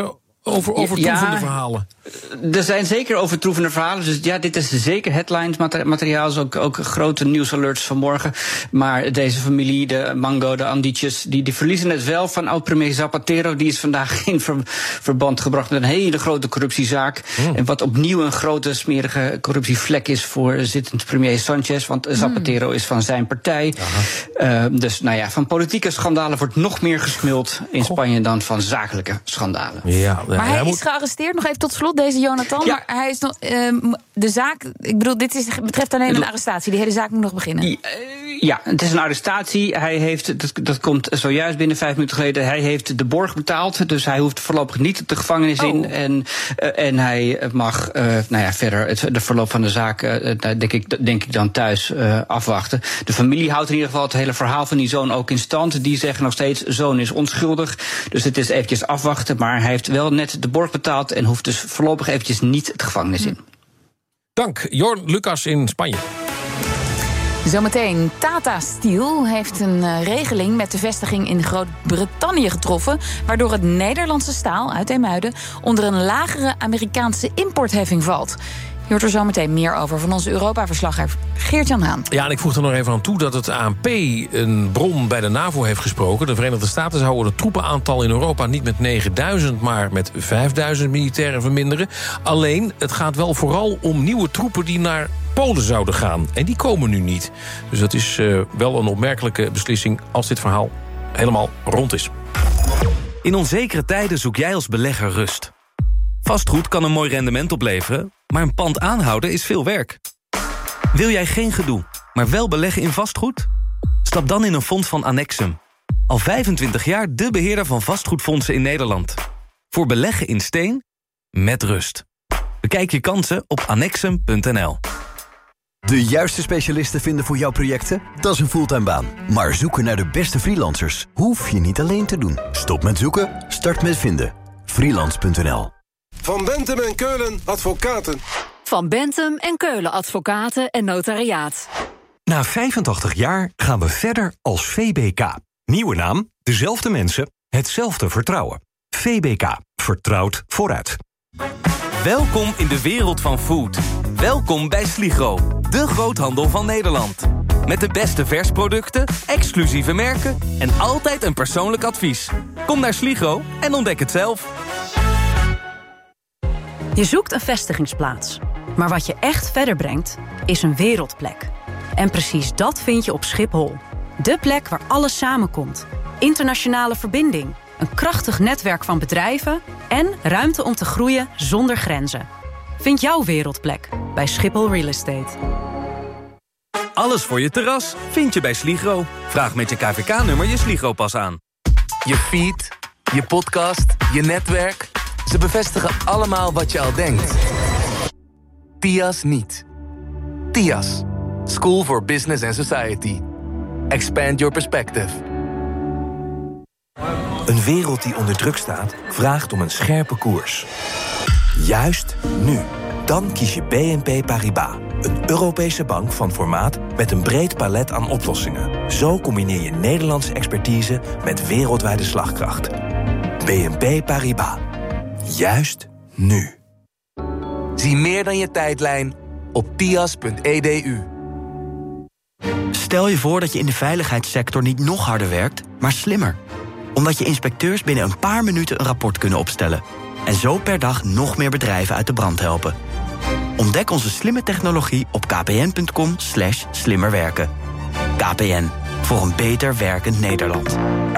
overtroevende verhalen? Er zijn zeker overtroevende verhalen. Dus ja, dit is zeker headlines materiaal. Is ook grote nieuwsalerts vanmorgen. Maar deze familie, de Mango, de Anditjes, die verliezen het wel van oud-premier Zapatero. Die is vandaag in verband gebracht met een hele grote corruptiezaak. En wat opnieuw een grote smerige corruptievlek is voor zittend premier Sanchez. Want Zapatero is van zijn partij. Dus nou ja, van politieke schandalen wordt nog meer gesmuld in Spanje dan van zakelijke schandalen. Ja, maar hij is gearresteerd, nog even tot slot, deze Jonathan. Ja. Maar hij is nog, de zaak, ik bedoel, dit betreft alleen een arrestatie. Die hele zaak moet nog beginnen. Ja, het is een arrestatie. Hij heeft, dat komt zojuist binnen 5 minuten geleden, hij heeft de borg betaald. Dus hij hoeft voorlopig niet de gevangenis in. En hij mag verder de verloop van de zaak, denk ik dan thuis afwachten. De familie houdt in ieder geval het hele verhaal van die zoon ook in stand. Die zeggen nog steeds, zoon is onschuldig. Dus het is eventjes afwachten. Maar hij heeft wel net de borg betaald en hoeft dus voorlopig eventjes niet de gevangenis in. Dank, Jorn Lucas in Spanje. Zometeen, Tata Steel heeft een regeling met de vestiging in Groot-Brittannië getroffen, waardoor het Nederlandse staal uit IJmuiden onder een lagere Amerikaanse importheffing valt. Je hoort er zo meteen meer over van onze Europa-verslaggever Geert-Jan Haan. Ja, en ik voeg er nog even aan toe dat het ANP een bron bij de NAVO heeft gesproken. De Verenigde Staten zouden het troepenaantal in Europa niet met 9000, maar met 5000 militairen verminderen. Alleen, het gaat wel vooral om nieuwe troepen die naar Polen zouden gaan. En die komen nu niet. Dus dat is wel een opmerkelijke beslissing als dit verhaal helemaal rond is. In onzekere tijden zoek jij als belegger rust. Vastgoed kan een mooi rendement opleveren, maar een pand aanhouden is veel werk. Wil jij geen gedoe, maar wel beleggen in vastgoed? Stap dan in een fonds van Annexum. Al 25 jaar de beheerder van vastgoedfondsen in Nederland. Voor beleggen in steen, met rust. Bekijk je kansen op annexum.nl. De juiste specialisten vinden voor jouw projecten? Dat is een fulltime baan. Maar zoeken naar de beste freelancers hoef je niet alleen te doen. Stop met zoeken, start met vinden. Freelance.nl. Van Bentham en Keulen Advocaten. Van Bentham en Keulen Advocaten en Notariaat. Na 85 jaar gaan we verder als VBK. Nieuwe naam, dezelfde mensen, hetzelfde vertrouwen. VBK, vertrouwd vooruit. Welkom in de wereld van food. Welkom bij Sligro, de groothandel van Nederland. Met de beste versproducten, exclusieve merken en altijd een persoonlijk advies. Kom naar Sligro en ontdek het zelf. Je zoekt een vestigingsplaats. Maar wat je echt verder brengt, is een wereldplek. En precies dat vind je op Schiphol. De plek waar alles samenkomt. Internationale verbinding, een krachtig netwerk van bedrijven en ruimte om te groeien zonder grenzen. Vind jouw wereldplek bij Schiphol Real Estate. Alles voor je terras vind je bij Sligro. Vraag met je KVK-nummer je Sligro-pas aan. Je feed, je podcast, je netwerk. Ze bevestigen allemaal wat je al denkt. TIAS niet. TIAS. School for Business and Society. Expand your perspective. Een wereld die onder druk staat, vraagt om een scherpe koers. Juist nu. Dan kies je BNP Paribas. Een Europese bank van formaat met een breed palet aan oplossingen. Zo combineer je Nederlandse expertise met wereldwijde slagkracht. BNP Paribas. Juist nu. Zie meer dan je tijdlijn op tias.edu. Stel je voor dat je in de veiligheidssector niet nog harder werkt, maar slimmer. Omdat je inspecteurs binnen een paar minuten een rapport kunnen opstellen. En zo per dag nog meer bedrijven uit de brand helpen. Ontdek onze slimme technologie op kpn.com/slimmerwerken. KPN, voor een beter werkend Nederland.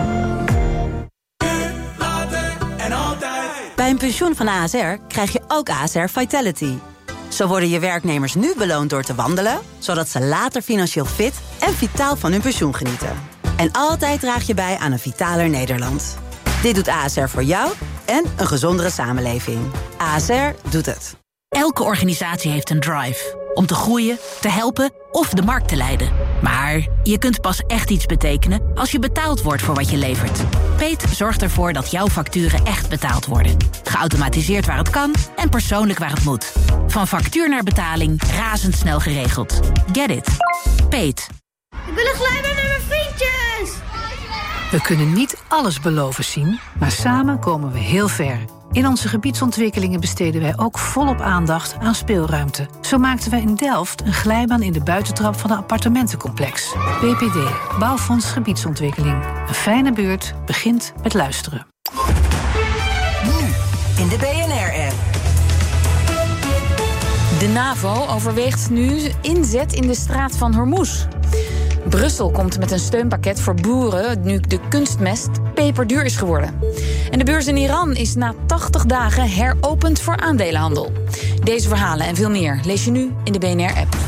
Bij een pensioen van ASR krijg je ook ASR Vitality. Zo worden je werknemers nu beloond door te wandelen, zodat ze later financieel fit en vitaal van hun pensioen genieten. En altijd draag je bij aan een vitaler Nederland. Dit doet ASR voor jou en een gezondere samenleving. ASR doet het. Elke organisatie heeft een drive. Om te groeien, te helpen of de markt te leiden. Maar je kunt pas echt iets betekenen als je betaald wordt voor wat je levert. Peet zorgt ervoor dat jouw facturen echt betaald worden. Geautomatiseerd waar het kan en persoonlijk waar het moet. Van factuur naar betaling razendsnel geregeld. Get it. Peet. Ik wil een glijbaan met mijn vriendjes! We kunnen niet alles beloven zien, maar samen komen we heel ver. In onze gebiedsontwikkelingen besteden wij ook volop aandacht aan speelruimte. Zo maakten wij in Delft een glijbaan in de buitentrap van een appartementencomplex. BPD, Bouwfonds Gebiedsontwikkeling. Een fijne buurt begint met luisteren. Nu in de BNR-app. De NAVO overweegt nu inzet in de straat van Hormuz. Brussel komt met een steunpakket voor boeren nu de kunstmest peperduur is geworden. En de beurs in Iran is na 80 dagen heropend voor aandelenhandel. Deze verhalen en veel meer lees je nu in de BNR-app.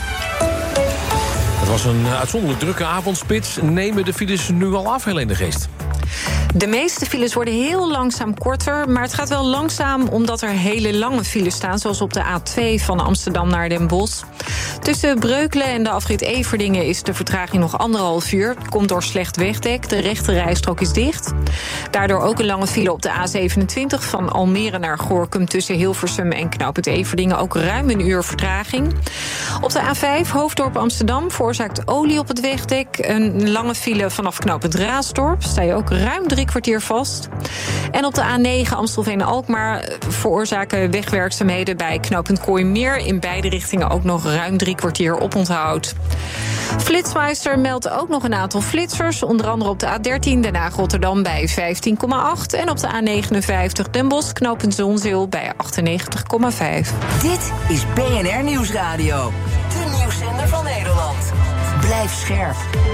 Het was een uitzonderlijk drukke avondspits. Nemen de files nu al af, Helene de Geest? De meeste files worden heel langzaam korter, maar het gaat wel langzaam omdat er hele lange files staan, zoals op de A2 van Amsterdam naar Den Bosch. Tussen Breukelen en de afrit Everdingen is de vertraging nog 1,5 uur. Komt door slecht wegdek, de rechte rijstrook is dicht. Daardoor ook een lange file op de A27 van Almere naar Gorinchem tussen Hilversum en knooppunt Everdingen, ook ruim een uur vertraging. Op de A5 Hoofddorp Amsterdam veroorzaakt olie op het wegdek. Een lange file vanaf knooppunt Raasdorp, sta je ook ruim 3 kwartier vast. En op de A9 Amstelveen-Alkmaar veroorzaken wegwerkzaamheden bij knooppunt Kooimeer in beide richtingen ook nog ruim 3 kwartier oponthoud. Flitsmeister meldt ook nog een aantal flitsers, onder andere op de A13 Den Haag-Rotterdam bij 15,8 en op de A59 Den Bosch knooppunt Zonzeel bij 98,5. Dit is BNR Nieuwsradio, de nieuwszender van Nederland. Blijf scherp.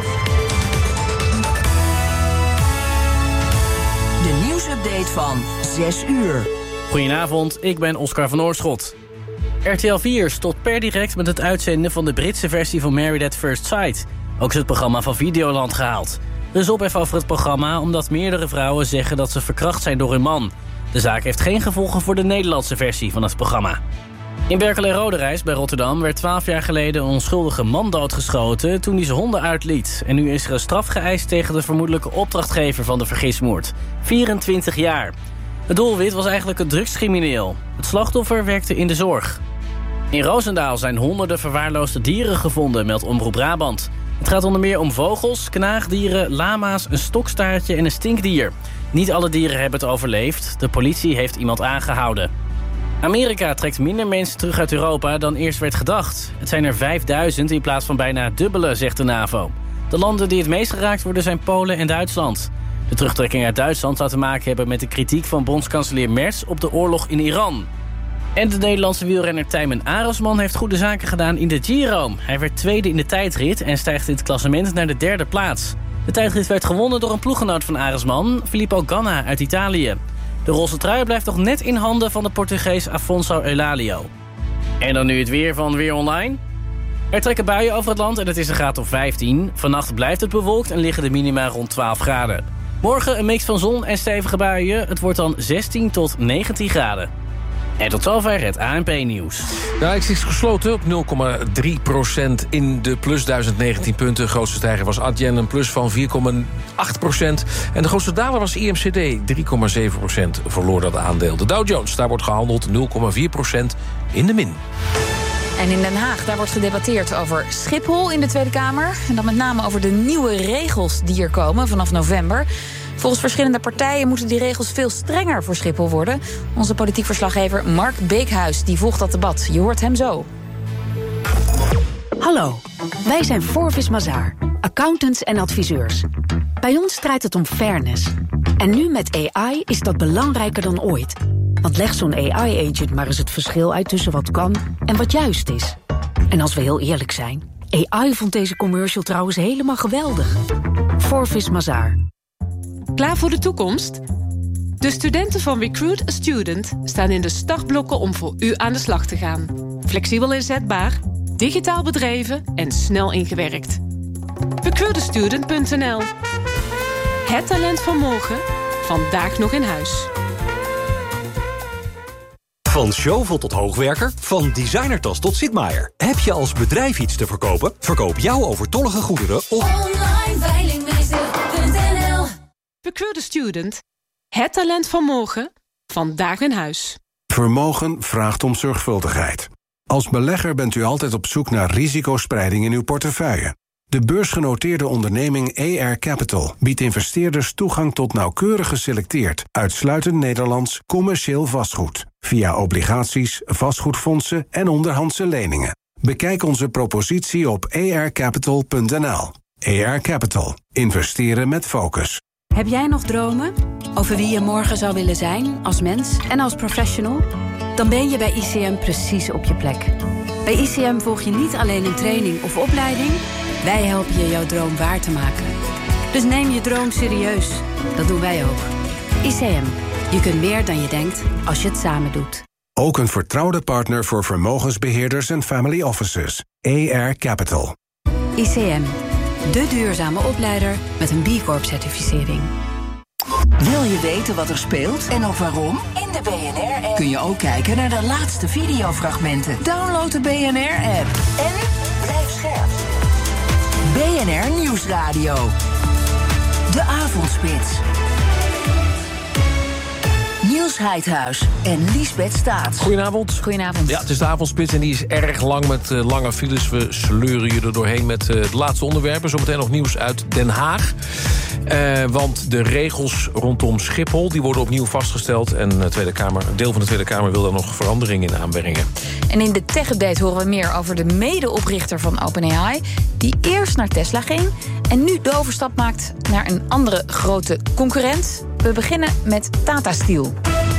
De nieuwsupdate van 6 uur. Goedenavond, ik ben Oscar van Oorschot. RTL 4 stopt per direct met het uitzenden van de Britse versie van Married at First Sight. Ook is het programma van Videoland gehaald. Er is ophef over het programma omdat meerdere vrouwen zeggen dat ze verkracht zijn door hun man. De zaak heeft geen gevolgen voor de Nederlandse versie van het programma. In Berkel-en-Roderijs bij Rotterdam werd 12 jaar geleden een onschuldige man doodgeschoten toen hij zijn honden uitliet. En nu is er een straf geëist tegen de vermoedelijke opdrachtgever van de vergismoord. 24 jaar. Het doelwit was eigenlijk een drugscrimineel. Het slachtoffer werkte in de zorg. In Roosendaal zijn honderden verwaarloosde dieren gevonden, meldt Omroep Brabant. Het gaat onder meer om vogels, knaagdieren, lama's, een stokstaartje en een stinkdier. Niet alle dieren hebben het overleefd. De politie heeft iemand aangehouden. Amerika trekt minder mensen terug uit Europa dan eerst werd gedacht. Het zijn er 5000 in plaats van bijna het dubbele, zegt de NAVO. De landen die het meest geraakt worden zijn Polen en Duitsland. De terugtrekking uit Duitsland zou te maken hebben met de kritiek van bondskanselier Merz op de oorlog in Iran. En de Nederlandse wielrenner Tijmen Arendsman heeft goede zaken gedaan in de Giro. Hij werd tweede in de tijdrit en stijgt in het klassement naar de 3e plaats. De tijdrit werd gewonnen door een ploeggenoot van Arendsman, Filippo Ganna uit Italië. De roze trui blijft nog net in handen van de Portugees Afonso Eulalio. En dan nu het weer van Weer Online. Er trekken buien over het land en het is een graad of 15. Vannacht blijft het bewolkt en liggen de minima rond 12 graden. Morgen een mix van zon en stevige buien. Het wordt dan 16 tot 19 graden. En tot zover het ANP-nieuws. De AX is gesloten op 0,3% in de plus 1019 punten. De grootste stijger was Adyen, een plus van 4,8%. En de grootste daler was IMCD, 3,7% verloor dat aandeel. De Dow Jones, daar wordt gehandeld 0,4% in de min. En in Den Haag, daar wordt gedebatteerd over Schiphol in de Tweede Kamer. En dan met name over de nieuwe regels die er komen vanaf november. Volgens verschillende partijen moeten die regels veel strenger voor Schiphol worden. Onze politiek verslaggever Mark Beekhuis die volgt dat debat. Je hoort hem zo. Hallo, wij zijn Forvis Mazars, accountants en adviseurs. Bij ons draait het om fairness. En nu met AI is dat belangrijker dan ooit. Want leg zo'n AI-agent maar eens het verschil uit tussen wat kan en wat juist is. En als we heel eerlijk zijn, AI vond deze commercial trouwens helemaal geweldig. Forvis Mazars. Klaar voor de toekomst? De studenten van Recruit a Student staan in de startblokken om voor u aan de slag te gaan. Flexibel inzetbaar, digitaal bedreven en snel ingewerkt. Recruitastudent.nl. Het talent van morgen, vandaag nog in huis. Van Chauvel tot hoogwerker, van designertas tot Sitmaier. Heb je als bedrijf iets te verkopen? Verkoop jouw overtollige goederen op onlineveilingmeester.nl. Recruit a Student. Het talent van morgen, vandaag in huis. Vermogen vraagt om zorgvuldigheid. Als belegger bent u altijd op zoek naar risicospreiding in uw portefeuille. De beursgenoteerde onderneming AR Capital biedt investeerders toegang tot nauwkeurig geselecteerd, uitsluitend Nederlands commercieel vastgoed. Via obligaties, vastgoedfondsen en onderhandse leningen. Bekijk onze propositie op arcapital.nl. AR Capital. Investeren met focus. Heb jij nog dromen over wie je morgen zou willen zijn als mens en als professional? Dan ben je bij ICM precies op je plek. Bij ICM volg je niet alleen een training of opleiding. Wij helpen je jouw droom waar te maken. Dus neem je droom serieus. Dat doen wij ook. ICM. Je kunt meer dan je denkt als je het samen doet. Ook een vertrouwde partner voor vermogensbeheerders en family offices. AR Capital. ICM. De duurzame opleider met een B Corp-certificering. Wil je weten wat er speelt en ook waarom? In de BNR-app kun je ook kijken naar de laatste videofragmenten. Download de BNR-app en blijf scherp. BNR Nieuwsradio. De Avondspits. Niels Heidhuis en Liesbeth Staats. Goedenavond. Goedenavond. Ja, het is de avondspits en die is erg lang met lange files. We sleuren je er doorheen met de laatste onderwerpen. Zometeen nog nieuws uit Den Haag. Want de regels rondom Schiphol die worden opnieuw vastgesteld. En een deel van de Tweede Kamer wil daar nog veranderingen in aanbrengen. En in de tech-update horen we meer over de medeoprichter van OpenAI, die eerst naar Tesla ging en nu de overstap maakt naar een andere grote concurrent. We beginnen met Tata Steel.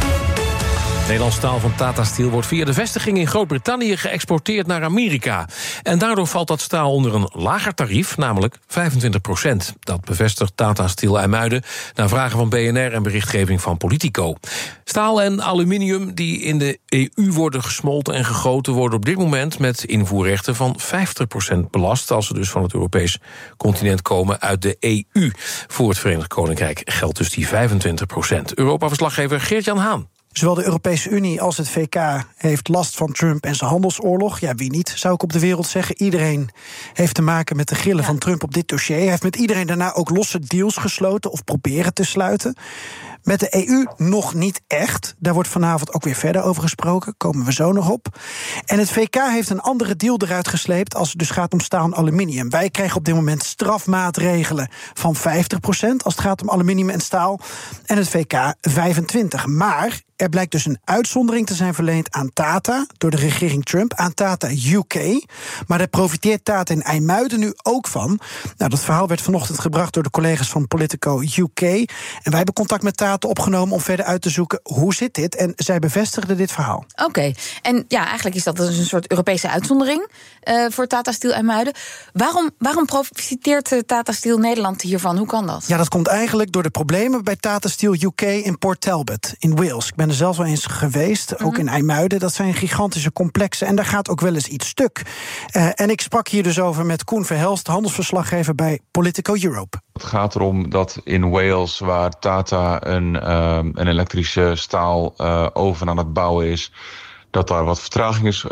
Nederlands staal van Tata Steel wordt via de vestiging in Groot-Brittannië geëxporteerd naar Amerika. En daardoor valt dat staal onder een lager tarief, namelijk 25%. Dat bevestigt Tata Steel IJmuiden na vragen van BNR en berichtgeving van Politico. Staal en aluminium die in de EU worden gesmolten en gegoten worden op dit moment met invoerrechten van 50% belast, als ze dus van het Europees continent komen uit de EU. Voor het Verenigd Koninkrijk geldt dus die 25%. Europa-verslaggever Geert-Jan Haan. Zowel de Europese Unie als het VK heeft last van Trump en zijn handelsoorlog. Ja, wie niet, zou ik op de wereld zeggen. Iedereen heeft te maken met de grillen van Trump op dit dossier. Hij heeft met iedereen daarna ook losse deals gesloten of proberen te sluiten. Met de EU nog niet echt. Daar wordt vanavond ook weer verder over gesproken. Komen we zo nog op. En het VK heeft een andere deal eruit gesleept als het dus gaat om staal en aluminium. Wij krijgen op dit moment strafmaatregelen van 50% als het gaat om aluminium en staal. En het VK 25%. Maar er blijkt dus een uitzondering te zijn verleend aan Tata door de regering Trump, aan Tata UK. Maar daar profiteert Tata in IJmuiden nu ook van. Nou, dat verhaal werd vanochtend gebracht door de collega's van Politico UK. En wij hebben contact met Tata opgenomen om verder uit te zoeken hoe zit dit. En zij bevestigden dit verhaal. Oké. En ja, eigenlijk is dat dus een soort Europese uitzondering voor Tata Steel IJmuiden. Waarom profiteert Tata Steel Nederland hiervan? Hoe kan dat? Ja, dat komt eigenlijk door de problemen bij Tata Steel UK in Port Talbot in Wales. Ik ben er zelf wel eens geweest, ook in IJmuiden. Dat zijn gigantische complexen en daar gaat ook wel eens iets stuk. En ik sprak hier dus over met Koen Verhelst, handelsverslaggever bij Politico Europe. Het gaat erom dat in Wales, waar Tata een elektrische staal oven aan het bouwen is, dat daar wat vertraging is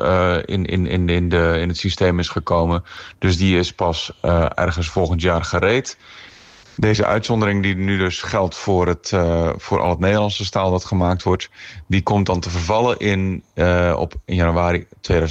in het systeem is gekomen. Dus die is pas ergens volgend jaar gereed. Deze uitzondering die nu dus geldt voor al het Nederlandse staal dat gemaakt wordt, die komt dan te vervallen in januari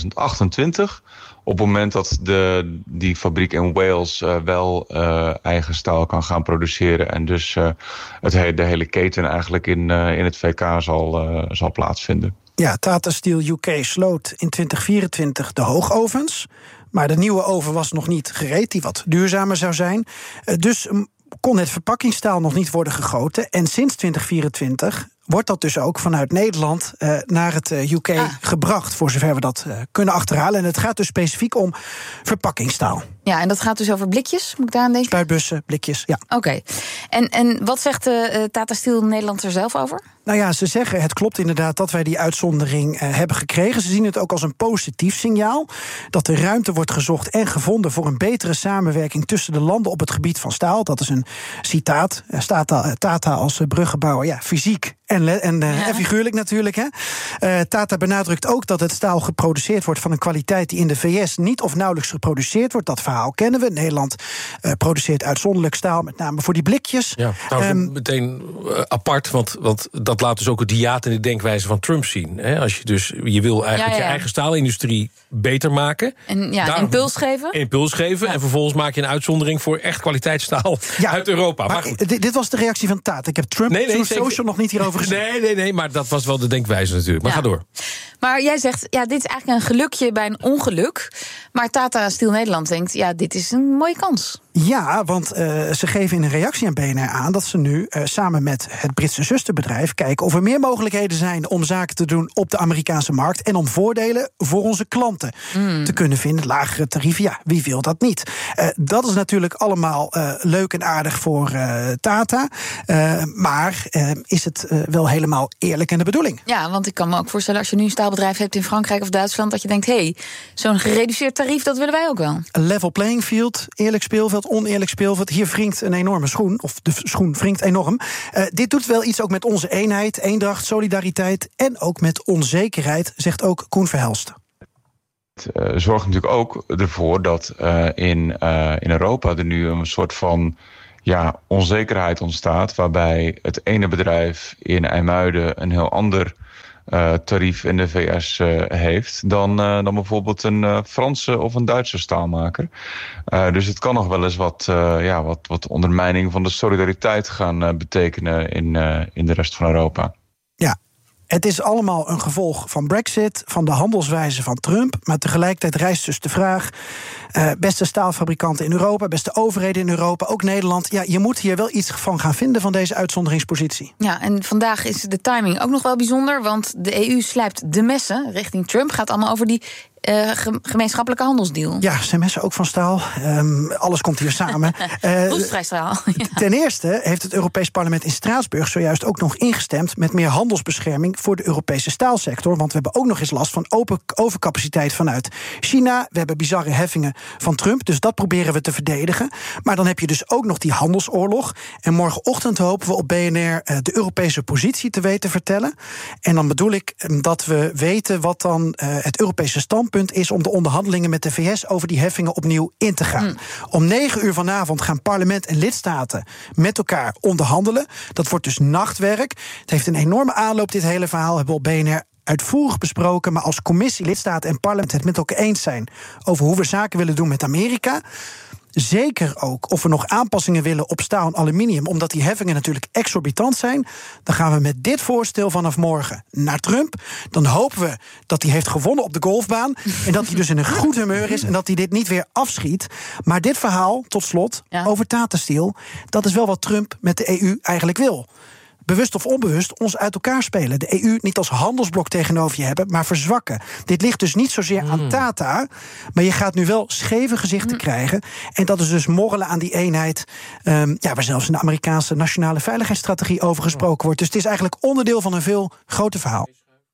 2028. Op het moment dat die fabriek in Wales wel eigen staal kan gaan produceren en dus de hele keten eigenlijk in het VK zal plaatsvinden. Ja, Tata Steel UK sloot in 2024 de hoogovens, maar de nieuwe oven was nog niet gereed, die wat duurzamer zou zijn. Dus kon het verpakkingsstaal nog niet worden gegoten. En sinds 2024 wordt dat dus ook vanuit Nederland naar het UK gebracht, voor zover we dat kunnen achterhalen. En het gaat dus specifiek om verpakkingsstaal. Ja, en dat gaat dus over blikjes, moet ik daar aan denken? Spuitbussen, blikjes, ja. Oké. En wat zegt Tata Steel Nederland er zelf over? Nou ja, ze zeggen het klopt inderdaad dat wij die uitzondering hebben gekregen. Ze zien het ook als een positief signaal dat er ruimte wordt gezocht en gevonden voor een betere samenwerking tussen de landen op het gebied van staal. Dat is een citaat. Tata als bruggenbouwer, ja, fysiek En figuurlijk natuurlijk. Hè. Tata benadrukt ook dat het staal geproduceerd wordt van een kwaliteit die in de VS niet of nauwelijks geproduceerd wordt. Dat verhaal kennen we. Nederland produceert uitzonderlijk staal, met name voor die blikjes. Ja, trouwens meteen apart, want dat laat dus ook het hiaat in de denkwijze van Trump zien. Hè? Als je wil eigenlijk je eigen staalindustrie beter maken. En impuls geven. En vervolgens maak je een uitzondering voor echt kwaliteitsstaal uit Europa. Maar goed. Dit was de reactie van Tata. Ik heb Trump social nog niet hierover gezien. Nee, maar dat was wel de denkwijze natuurlijk. Maar ga door. Maar jij zegt, dit is eigenlijk een gelukje bij een ongeluk. Maar Tata Steel Nederland denkt, dit is een mooie kans. Ja, want ze geven in een reactie aan BNR aan dat ze nu samen met het Britse zusterbedrijf kijken of er meer mogelijkheden zijn om zaken te doen op de Amerikaanse markt en om voordelen voor onze klanten te kunnen vinden. Lagere tarieven, wie wil dat niet? Dat is natuurlijk allemaal leuk en aardig voor Tata. Maar is het wel helemaal eerlijk in de bedoeling? Ja, want ik kan me ook voorstellen als je nu een staalbedrijf hebt in Frankrijk of Duitsland, dat je denkt, zo'n gereduceerd tarief, dat willen wij ook wel. Een level playing field, eerlijk speelveld, oneerlijk speelveld. Hier wringt een enorme schoen, of de schoen wringt enorm. Dit doet wel iets ook met onze eenheid, eendracht, solidariteit en ook met onzekerheid, zegt ook Koen Verhelst. Het zorgt natuurlijk ook ervoor dat in Europa er nu een soort van onzekerheid ontstaat, waarbij het ene bedrijf in IJmuiden een heel ander tarief in de VS heeft dan bijvoorbeeld een Franse of een Duitse staalmaker. Dus het kan nog wel eens wat ondermijning van de solidariteit gaan betekenen in de rest van Europa. Ja. Het is allemaal een gevolg van Brexit, van de handelswijze van Trump. Maar tegelijkertijd rijst dus de vraag, beste staalfabrikanten in Europa, beste overheden in Europa, ook Nederland, je moet hier wel iets van gaan vinden van deze uitzonderingspositie. Ja, en vandaag is de timing ook nog wel bijzonder, want de EU slijpt de messen richting Trump. Gaat allemaal over die gemeenschappelijke handelsdeal. Ja, zijn messen ook van staal. Alles komt hier samen. Roestvrijstaal. Ten eerste heeft het Europees Parlement in Straatsburg zojuist ook nog ingestemd met meer handelsbescherming voor de Europese staalsector. Want we hebben ook nog eens last van overcapaciteit vanuit China. We hebben bizarre heffingen van Trump, dus dat proberen we te verdedigen. Maar dan heb je dus ook nog die handelsoorlog. En morgenochtend hopen we op BNR de Europese positie te weten vertellen. En dan bedoel ik dat we weten wat dan het Europese standpunt is om de onderhandelingen met de VS over die heffingen opnieuw in te gaan. Om 9 uur vanavond gaan parlement en lidstaten met elkaar onderhandelen. Dat wordt dus nachtwerk. Het heeft een enorme aanloop, dit hele verhaal. Hebben we op BNR uitvoerig besproken, maar als commissie, lidstaten en parlement het met elkaar eens zijn over hoe we zaken willen doen met Amerika. Zeker ook of we nog aanpassingen willen op staal en aluminium, omdat die heffingen natuurlijk exorbitant zijn. Dan gaan we met dit voorstel vanaf morgen naar Trump. Dan hopen we dat hij heeft gewonnen op de golfbaan en dat hij dus in een goed humeur is en dat hij dit niet weer afschiet. Maar dit verhaal, tot slot, over Tata Steel, dat is wel wat Trump met de EU eigenlijk wil. Bewust of onbewust ons uit elkaar spelen. De EU niet als handelsblok tegenover je hebben, maar verzwakken. Dit ligt dus niet zozeer aan Tata, maar je gaat nu wel scheve gezichten krijgen. En dat is dus morrelen aan die eenheid, waar zelfs in de Amerikaanse nationale veiligheidsstrategie over gesproken wordt. Dus het is eigenlijk onderdeel van een veel groter verhaal.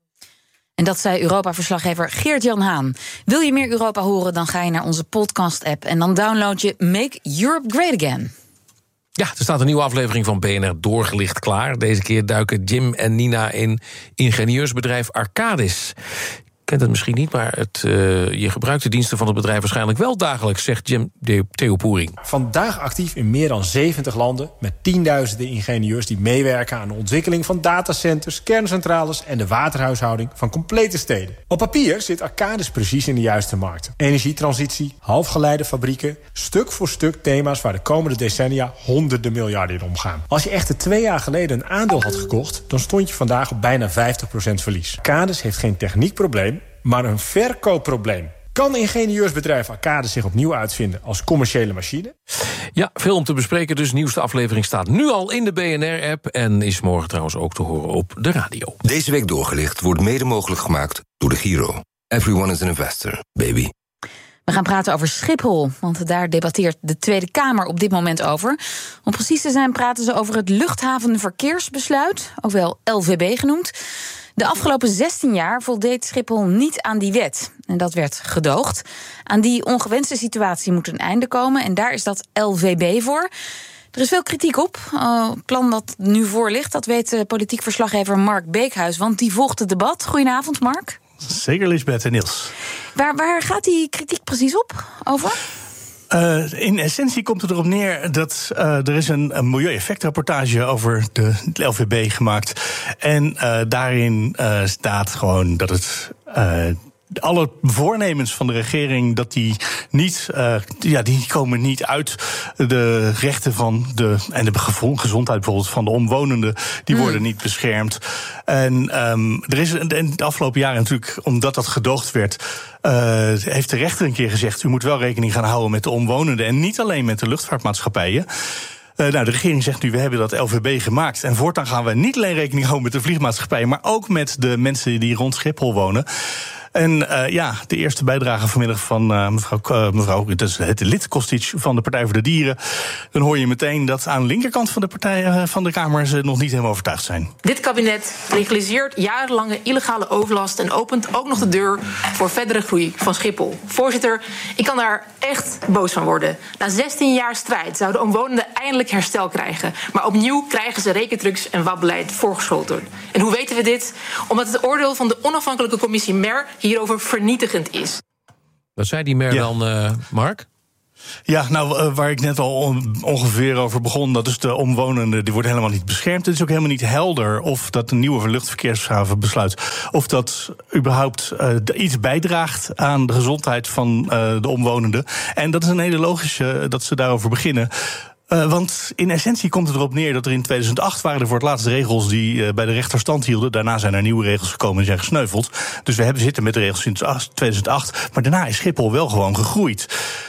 En dat zei Europa-verslaggever Geert-Jan Haan. Wil je meer Europa horen, dan ga je naar onze podcast-app en dan download je Make Europe Great Again. Ja, er staat een nieuwe aflevering van BNR Doorgelicht klaar. Deze keer duiken Jim en Nina in ingenieursbedrijf Arcadis. Je kent het misschien niet, maar je gebruikt de diensten van het bedrijf waarschijnlijk wel dagelijks, zegt Jim Theopoering. Vandaag actief in meer dan 70 landen met tienduizenden ingenieurs die meewerken aan de ontwikkeling van datacenters, kerncentrales en de waterhuishouding van complete steden. Op papier zit Arcadis precies in de juiste markten. Energietransitie, halfgeleiderfabrieken, stuk voor stuk thema's waar de komende decennia honderden miljarden in omgaan. Als je echter 2 jaar geleden een aandeel had gekocht, dan stond je vandaag op bijna 50% verlies. Arcadis heeft geen techniekprobleem, maar een verkoopprobleem. Kan ingenieursbedrijf Arcadis zich opnieuw uitvinden als commerciële machine? Ja, veel om te bespreken, dus de nieuwste aflevering staat nu al in de BNR-app... en is morgen trouwens ook te horen op de radio. Deze week Doorgelicht wordt mede mogelijk gemaakt door de Giro. Everyone is an investor, baby. We gaan praten over Schiphol, want daar debatteert de Tweede Kamer op dit moment over. Om precies te zijn praten ze over het luchthavenverkeersbesluit, ook wel LVB genoemd. De afgelopen 16 jaar voldeed Schiphol niet aan die wet. En dat werd gedoogd. Aan die ongewenste situatie moet een einde komen en daar is dat LVB voor. Er is veel kritiek op. Het plan dat nu voor ligt, dat weet politiek verslaggever Mark Beekhuis. Want die volgt het debat. Goedenavond, Mark. Zeker, Lisbeth en Niels. Waar gaat die kritiek precies over? In essentie komt het erop neer dat er is een milieueffectrapportage over de LVB gemaakt. En daarin staat gewoon dat het alle voornemens van de regering, dat die komen niet uit de rechten van de gezondheid bijvoorbeeld van de omwonenden. Die worden niet beschermd. En er is in de afgelopen jaren natuurlijk, omdat dat gedoogd werd, heeft de rechter een keer gezegd: u moet wel rekening gaan houden met de omwonenden en niet alleen met de luchtvaartmaatschappijen. De regering zegt nu, we hebben dat LVB gemaakt. En voortaan gaan we niet alleen rekening houden met de vliegmaatschappijen, maar ook met de mensen die rond Schiphol wonen. En de eerste bijdrage vanmiddag van mevrouw, het is het lid Kostic van de Partij voor de Dieren. Dan hoor je meteen dat aan de linkerkant van de partij van de Kamer ze nog niet helemaal overtuigd zijn. Dit kabinet legaliseert jarenlange illegale overlast en opent ook nog de deur voor verdere groei van Schiphol. Voorzitter, ik kan daar echt boos van worden. Na 16 jaar strijd zouden omwonenden eindelijk herstel krijgen. Maar opnieuw krijgen ze rekentrucs en wabbeleid voorgeschoteld. En hoe weten we dit? Omdat het oordeel van de onafhankelijke commissie MER hierover vernietigend is. Wat zei die MER dan, Mark? Ja, nou, waar ik net al ongeveer over begon, dat is de omwonenden, die worden helemaal niet beschermd. Het is ook helemaal niet helder of dat een nieuwe luchtverkeershavenbesluit, of dat überhaupt iets bijdraagt aan de gezondheid van de omwonenden. En dat is een hele logische dat ze daarover beginnen. Want in essentie komt het erop neer dat er in 2008 waren er voor het laatst regels die bij de rechter stand hielden. Daarna zijn er nieuwe regels gekomen en zijn gesneuveld. Dus we zitten met de regels sinds 2008. Maar daarna is Schiphol wel gewoon gegroeid.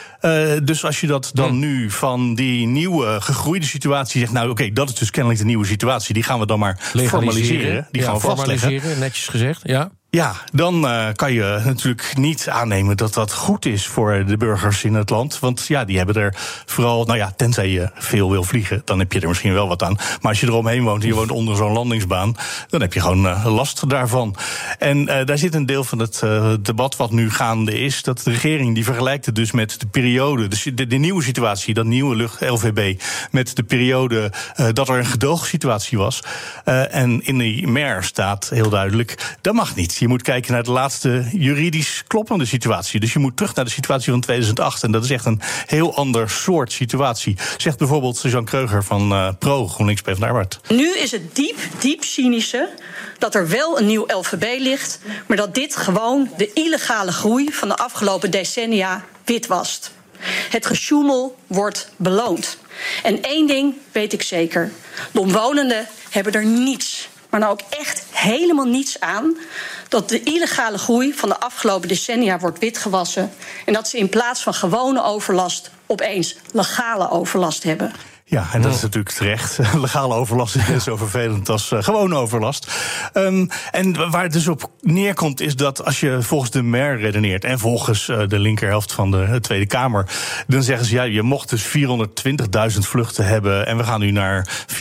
Dus als je dat dan nu van die nieuwe gegroeide situatie zegt, nou oké, dat is dus kennelijk de nieuwe situatie, die gaan we dan maar formaliseren. Die gaan we vastleggen. Netjes gezegd, ja. Ja, dan kan je natuurlijk niet aannemen dat dat goed is voor de burgers in het land. Want ja, die hebben er vooral, tenzij je veel wil vliegen, dan heb je er misschien wel wat aan. Maar als je eromheen woont en je woont onder zo'n landingsbaan, dan heb je gewoon last daarvan. En daar zit een deel van het debat wat nu gaande is, dat de regering die vergelijkt het dus met de periode, dus de nieuwe situatie, dat nieuwe LVB, met de periode dat er een gedoogsituatie was. En in die MER staat heel duidelijk, dat mag niet. Je moet kijken naar de laatste juridisch kloppende situatie. Dus je moet terug naar de situatie van 2008. En dat is echt een heel ander soort situatie. Zegt bijvoorbeeld Jean Kreuger van Pro, GroenLinks PvdA. Nu is het diep cynische dat er wel een nieuw LVB ligt, maar dat dit gewoon de illegale groei van de afgelopen decennia witwast. Het gesjoemel wordt beloond. En één ding weet ik zeker. De omwonenden hebben er niets, maar nou ook echt helemaal niets aan dat de illegale groei van de afgelopen decennia wordt witgewassen en dat ze in plaats van gewone overlast opeens legale overlast hebben. Ja, en dat is natuurlijk terecht. Legale overlast is net zo vervelend als gewone overlast. En waar het dus op neerkomt is dat als je volgens de MER redeneert en volgens de linkerhelft van de Tweede Kamer, dan zeggen ze, ja, je mocht dus 420.000 vluchten hebben en we gaan nu naar 472.000,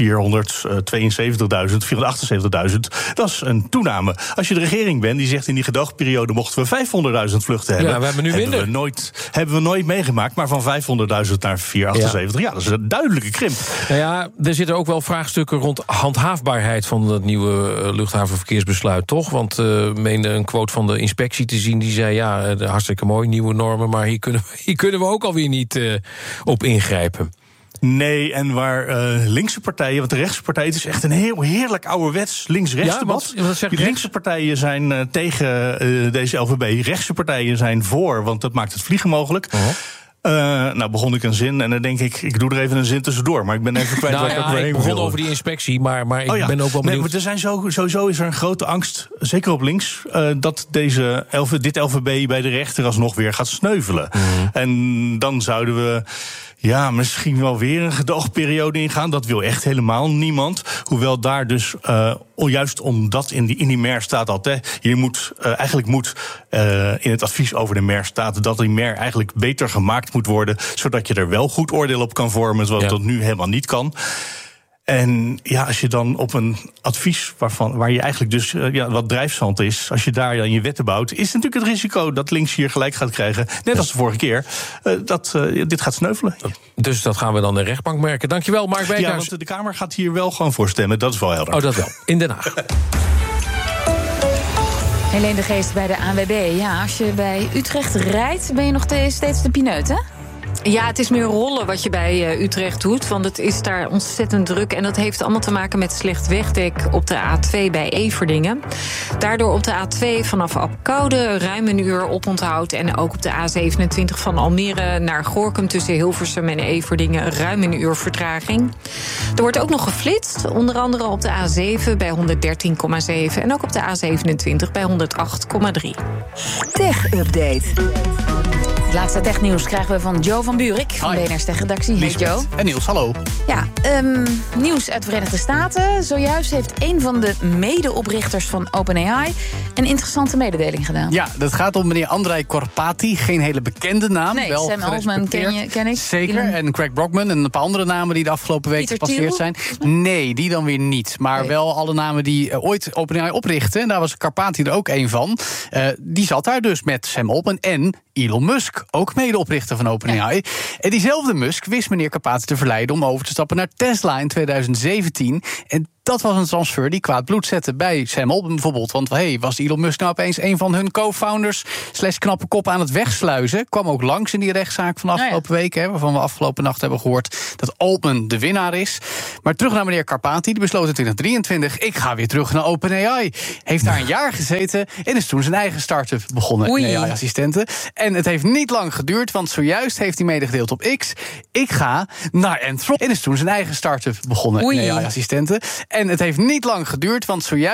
478.000. Dat is een toename. Als je de regering bent die zegt in die gedoogperiode mochten we 500.000 vluchten hebben. Ja, we hebben nu minder. Hebben we nooit meegemaakt, maar van 500.000 naar 478. Ja, dat is een duidelijke krimp. Nou ja, er zitten ook wel vraagstukken rond handhaafbaarheid van dat nieuwe luchthavenverkeersbesluit, toch? Want meende een quote van de inspectie te zien, die zei, ja, hartstikke mooi, nieuwe normen, maar hier kunnen we ook alweer niet op ingrijpen. Nee, en waar linkse partijen, want de rechtse partijen, het is echt een heel heerlijk ouderwets links-rechts debat. Die linkse partijen zijn tegen deze LVB, rechtse partijen zijn voor, want dat maakt het vliegen mogelijk. Nou begon ik een zin en dan denk ik doe er even een zin tussendoor. Maar ik ben even kwijt waar ik ook weer heen wil. Ik begon over die inspectie, maar ik ben ook wel benieuwd. Nee, er zijn sowieso is er een grote angst, zeker op links, dat dit LVB bij de rechter alsnog weer gaat sneuvelen. En dan zouden we misschien wel weer een gedoogperiode ingaan. Dat wil echt helemaal niemand. Hoewel daar dus, juist omdat in die MER staat altijd, eigenlijk moet in het advies over de MER staat dat die MER eigenlijk beter gemaakt moet worden, zodat je er wel goed oordeel op kan vormen, zoals dat nu helemaal niet kan. En ja, als je dan op een advies waar je eigenlijk dus wat drijfzand is, als je daar dan je wetten bouwt, is natuurlijk het risico dat links hier gelijk gaat krijgen, net als de vorige keer, dat dit gaat sneuvelen. Dus dat gaan we dan de rechtbank merken. Dankjewel, Mark Wijkhuis. Ja, want de Kamer gaat hier wel gewoon voor stemmen, dat is wel helder. Oh, dat wel. In Den Haag. Helene de Geest bij de ANWB. Ja, als je bij Utrecht rijdt, ben je nog steeds de pineut, hè? Ja, het is meer rollen wat je bij Utrecht doet. Want het is daar ontzettend druk. En dat heeft allemaal te maken met slecht wegdek op de A2 bij Everdingen. Daardoor op de A2 vanaf Apeldoorn ruim een uur oponthoud. En ook op de A27 van Almere naar Gorinchem tussen Hilversum en Everdingen ruim een uur vertraging. Er wordt ook nog geflitst. Onder andere op de A7 bij 113,7. En ook op de A27 bij 108,3. Tech Update. Het laatste technieuws krijgen we van Joe van Buurik van BNR's Tech-redactie. Hey Joe. En Niels, hallo. Ja, nieuws uit de Verenigde Staten. Zojuist heeft een van de medeoprichters van OpenAI een interessante mededeling gedaan. Ja, dat gaat om meneer Andrej Karpathy. Geen hele bekende naam. Nee, wel Sam Altman ken ik. Zeker, en Craig Brockman en een paar andere namen die de afgelopen week gepasseerd zijn. Nee, die dan weer niet. Maar wel alle namen die ooit OpenAI oprichten. En daar was Karpathy er ook een van. Die zat daar dus met Sam Altman en Elon Musk, ook medeoprichter van OpenAI. Ja. En diezelfde Musk wist meneer Karpathy te verleiden om over te stappen naar Tesla in 2017. En dat was een transfer die kwaad bloed zette bij Sam Altman bijvoorbeeld. Want was Elon Musk nou opeens een van hun co-founders / knappe kop aan het wegsluizen? Kwam ook langs in die rechtszaak van de afgelopen weken, waarvan we afgelopen nacht hebben gehoord dat Altman de winnaar is. Maar terug naar meneer Karpathy, die besloot in 2023, ik ga weer terug naar OpenAI. Heeft daar een jaar gezeten en is toen zijn eigen start-up begonnen, AI-assistenten. En het heeft niet lang geduurd, want zojuist heeft hij medegedeeld op X, ik ga naar Anthropic. En is toen zijn eigen start-up begonnen, AI-assistenten. En het heeft niet lang geduurd, want zojuist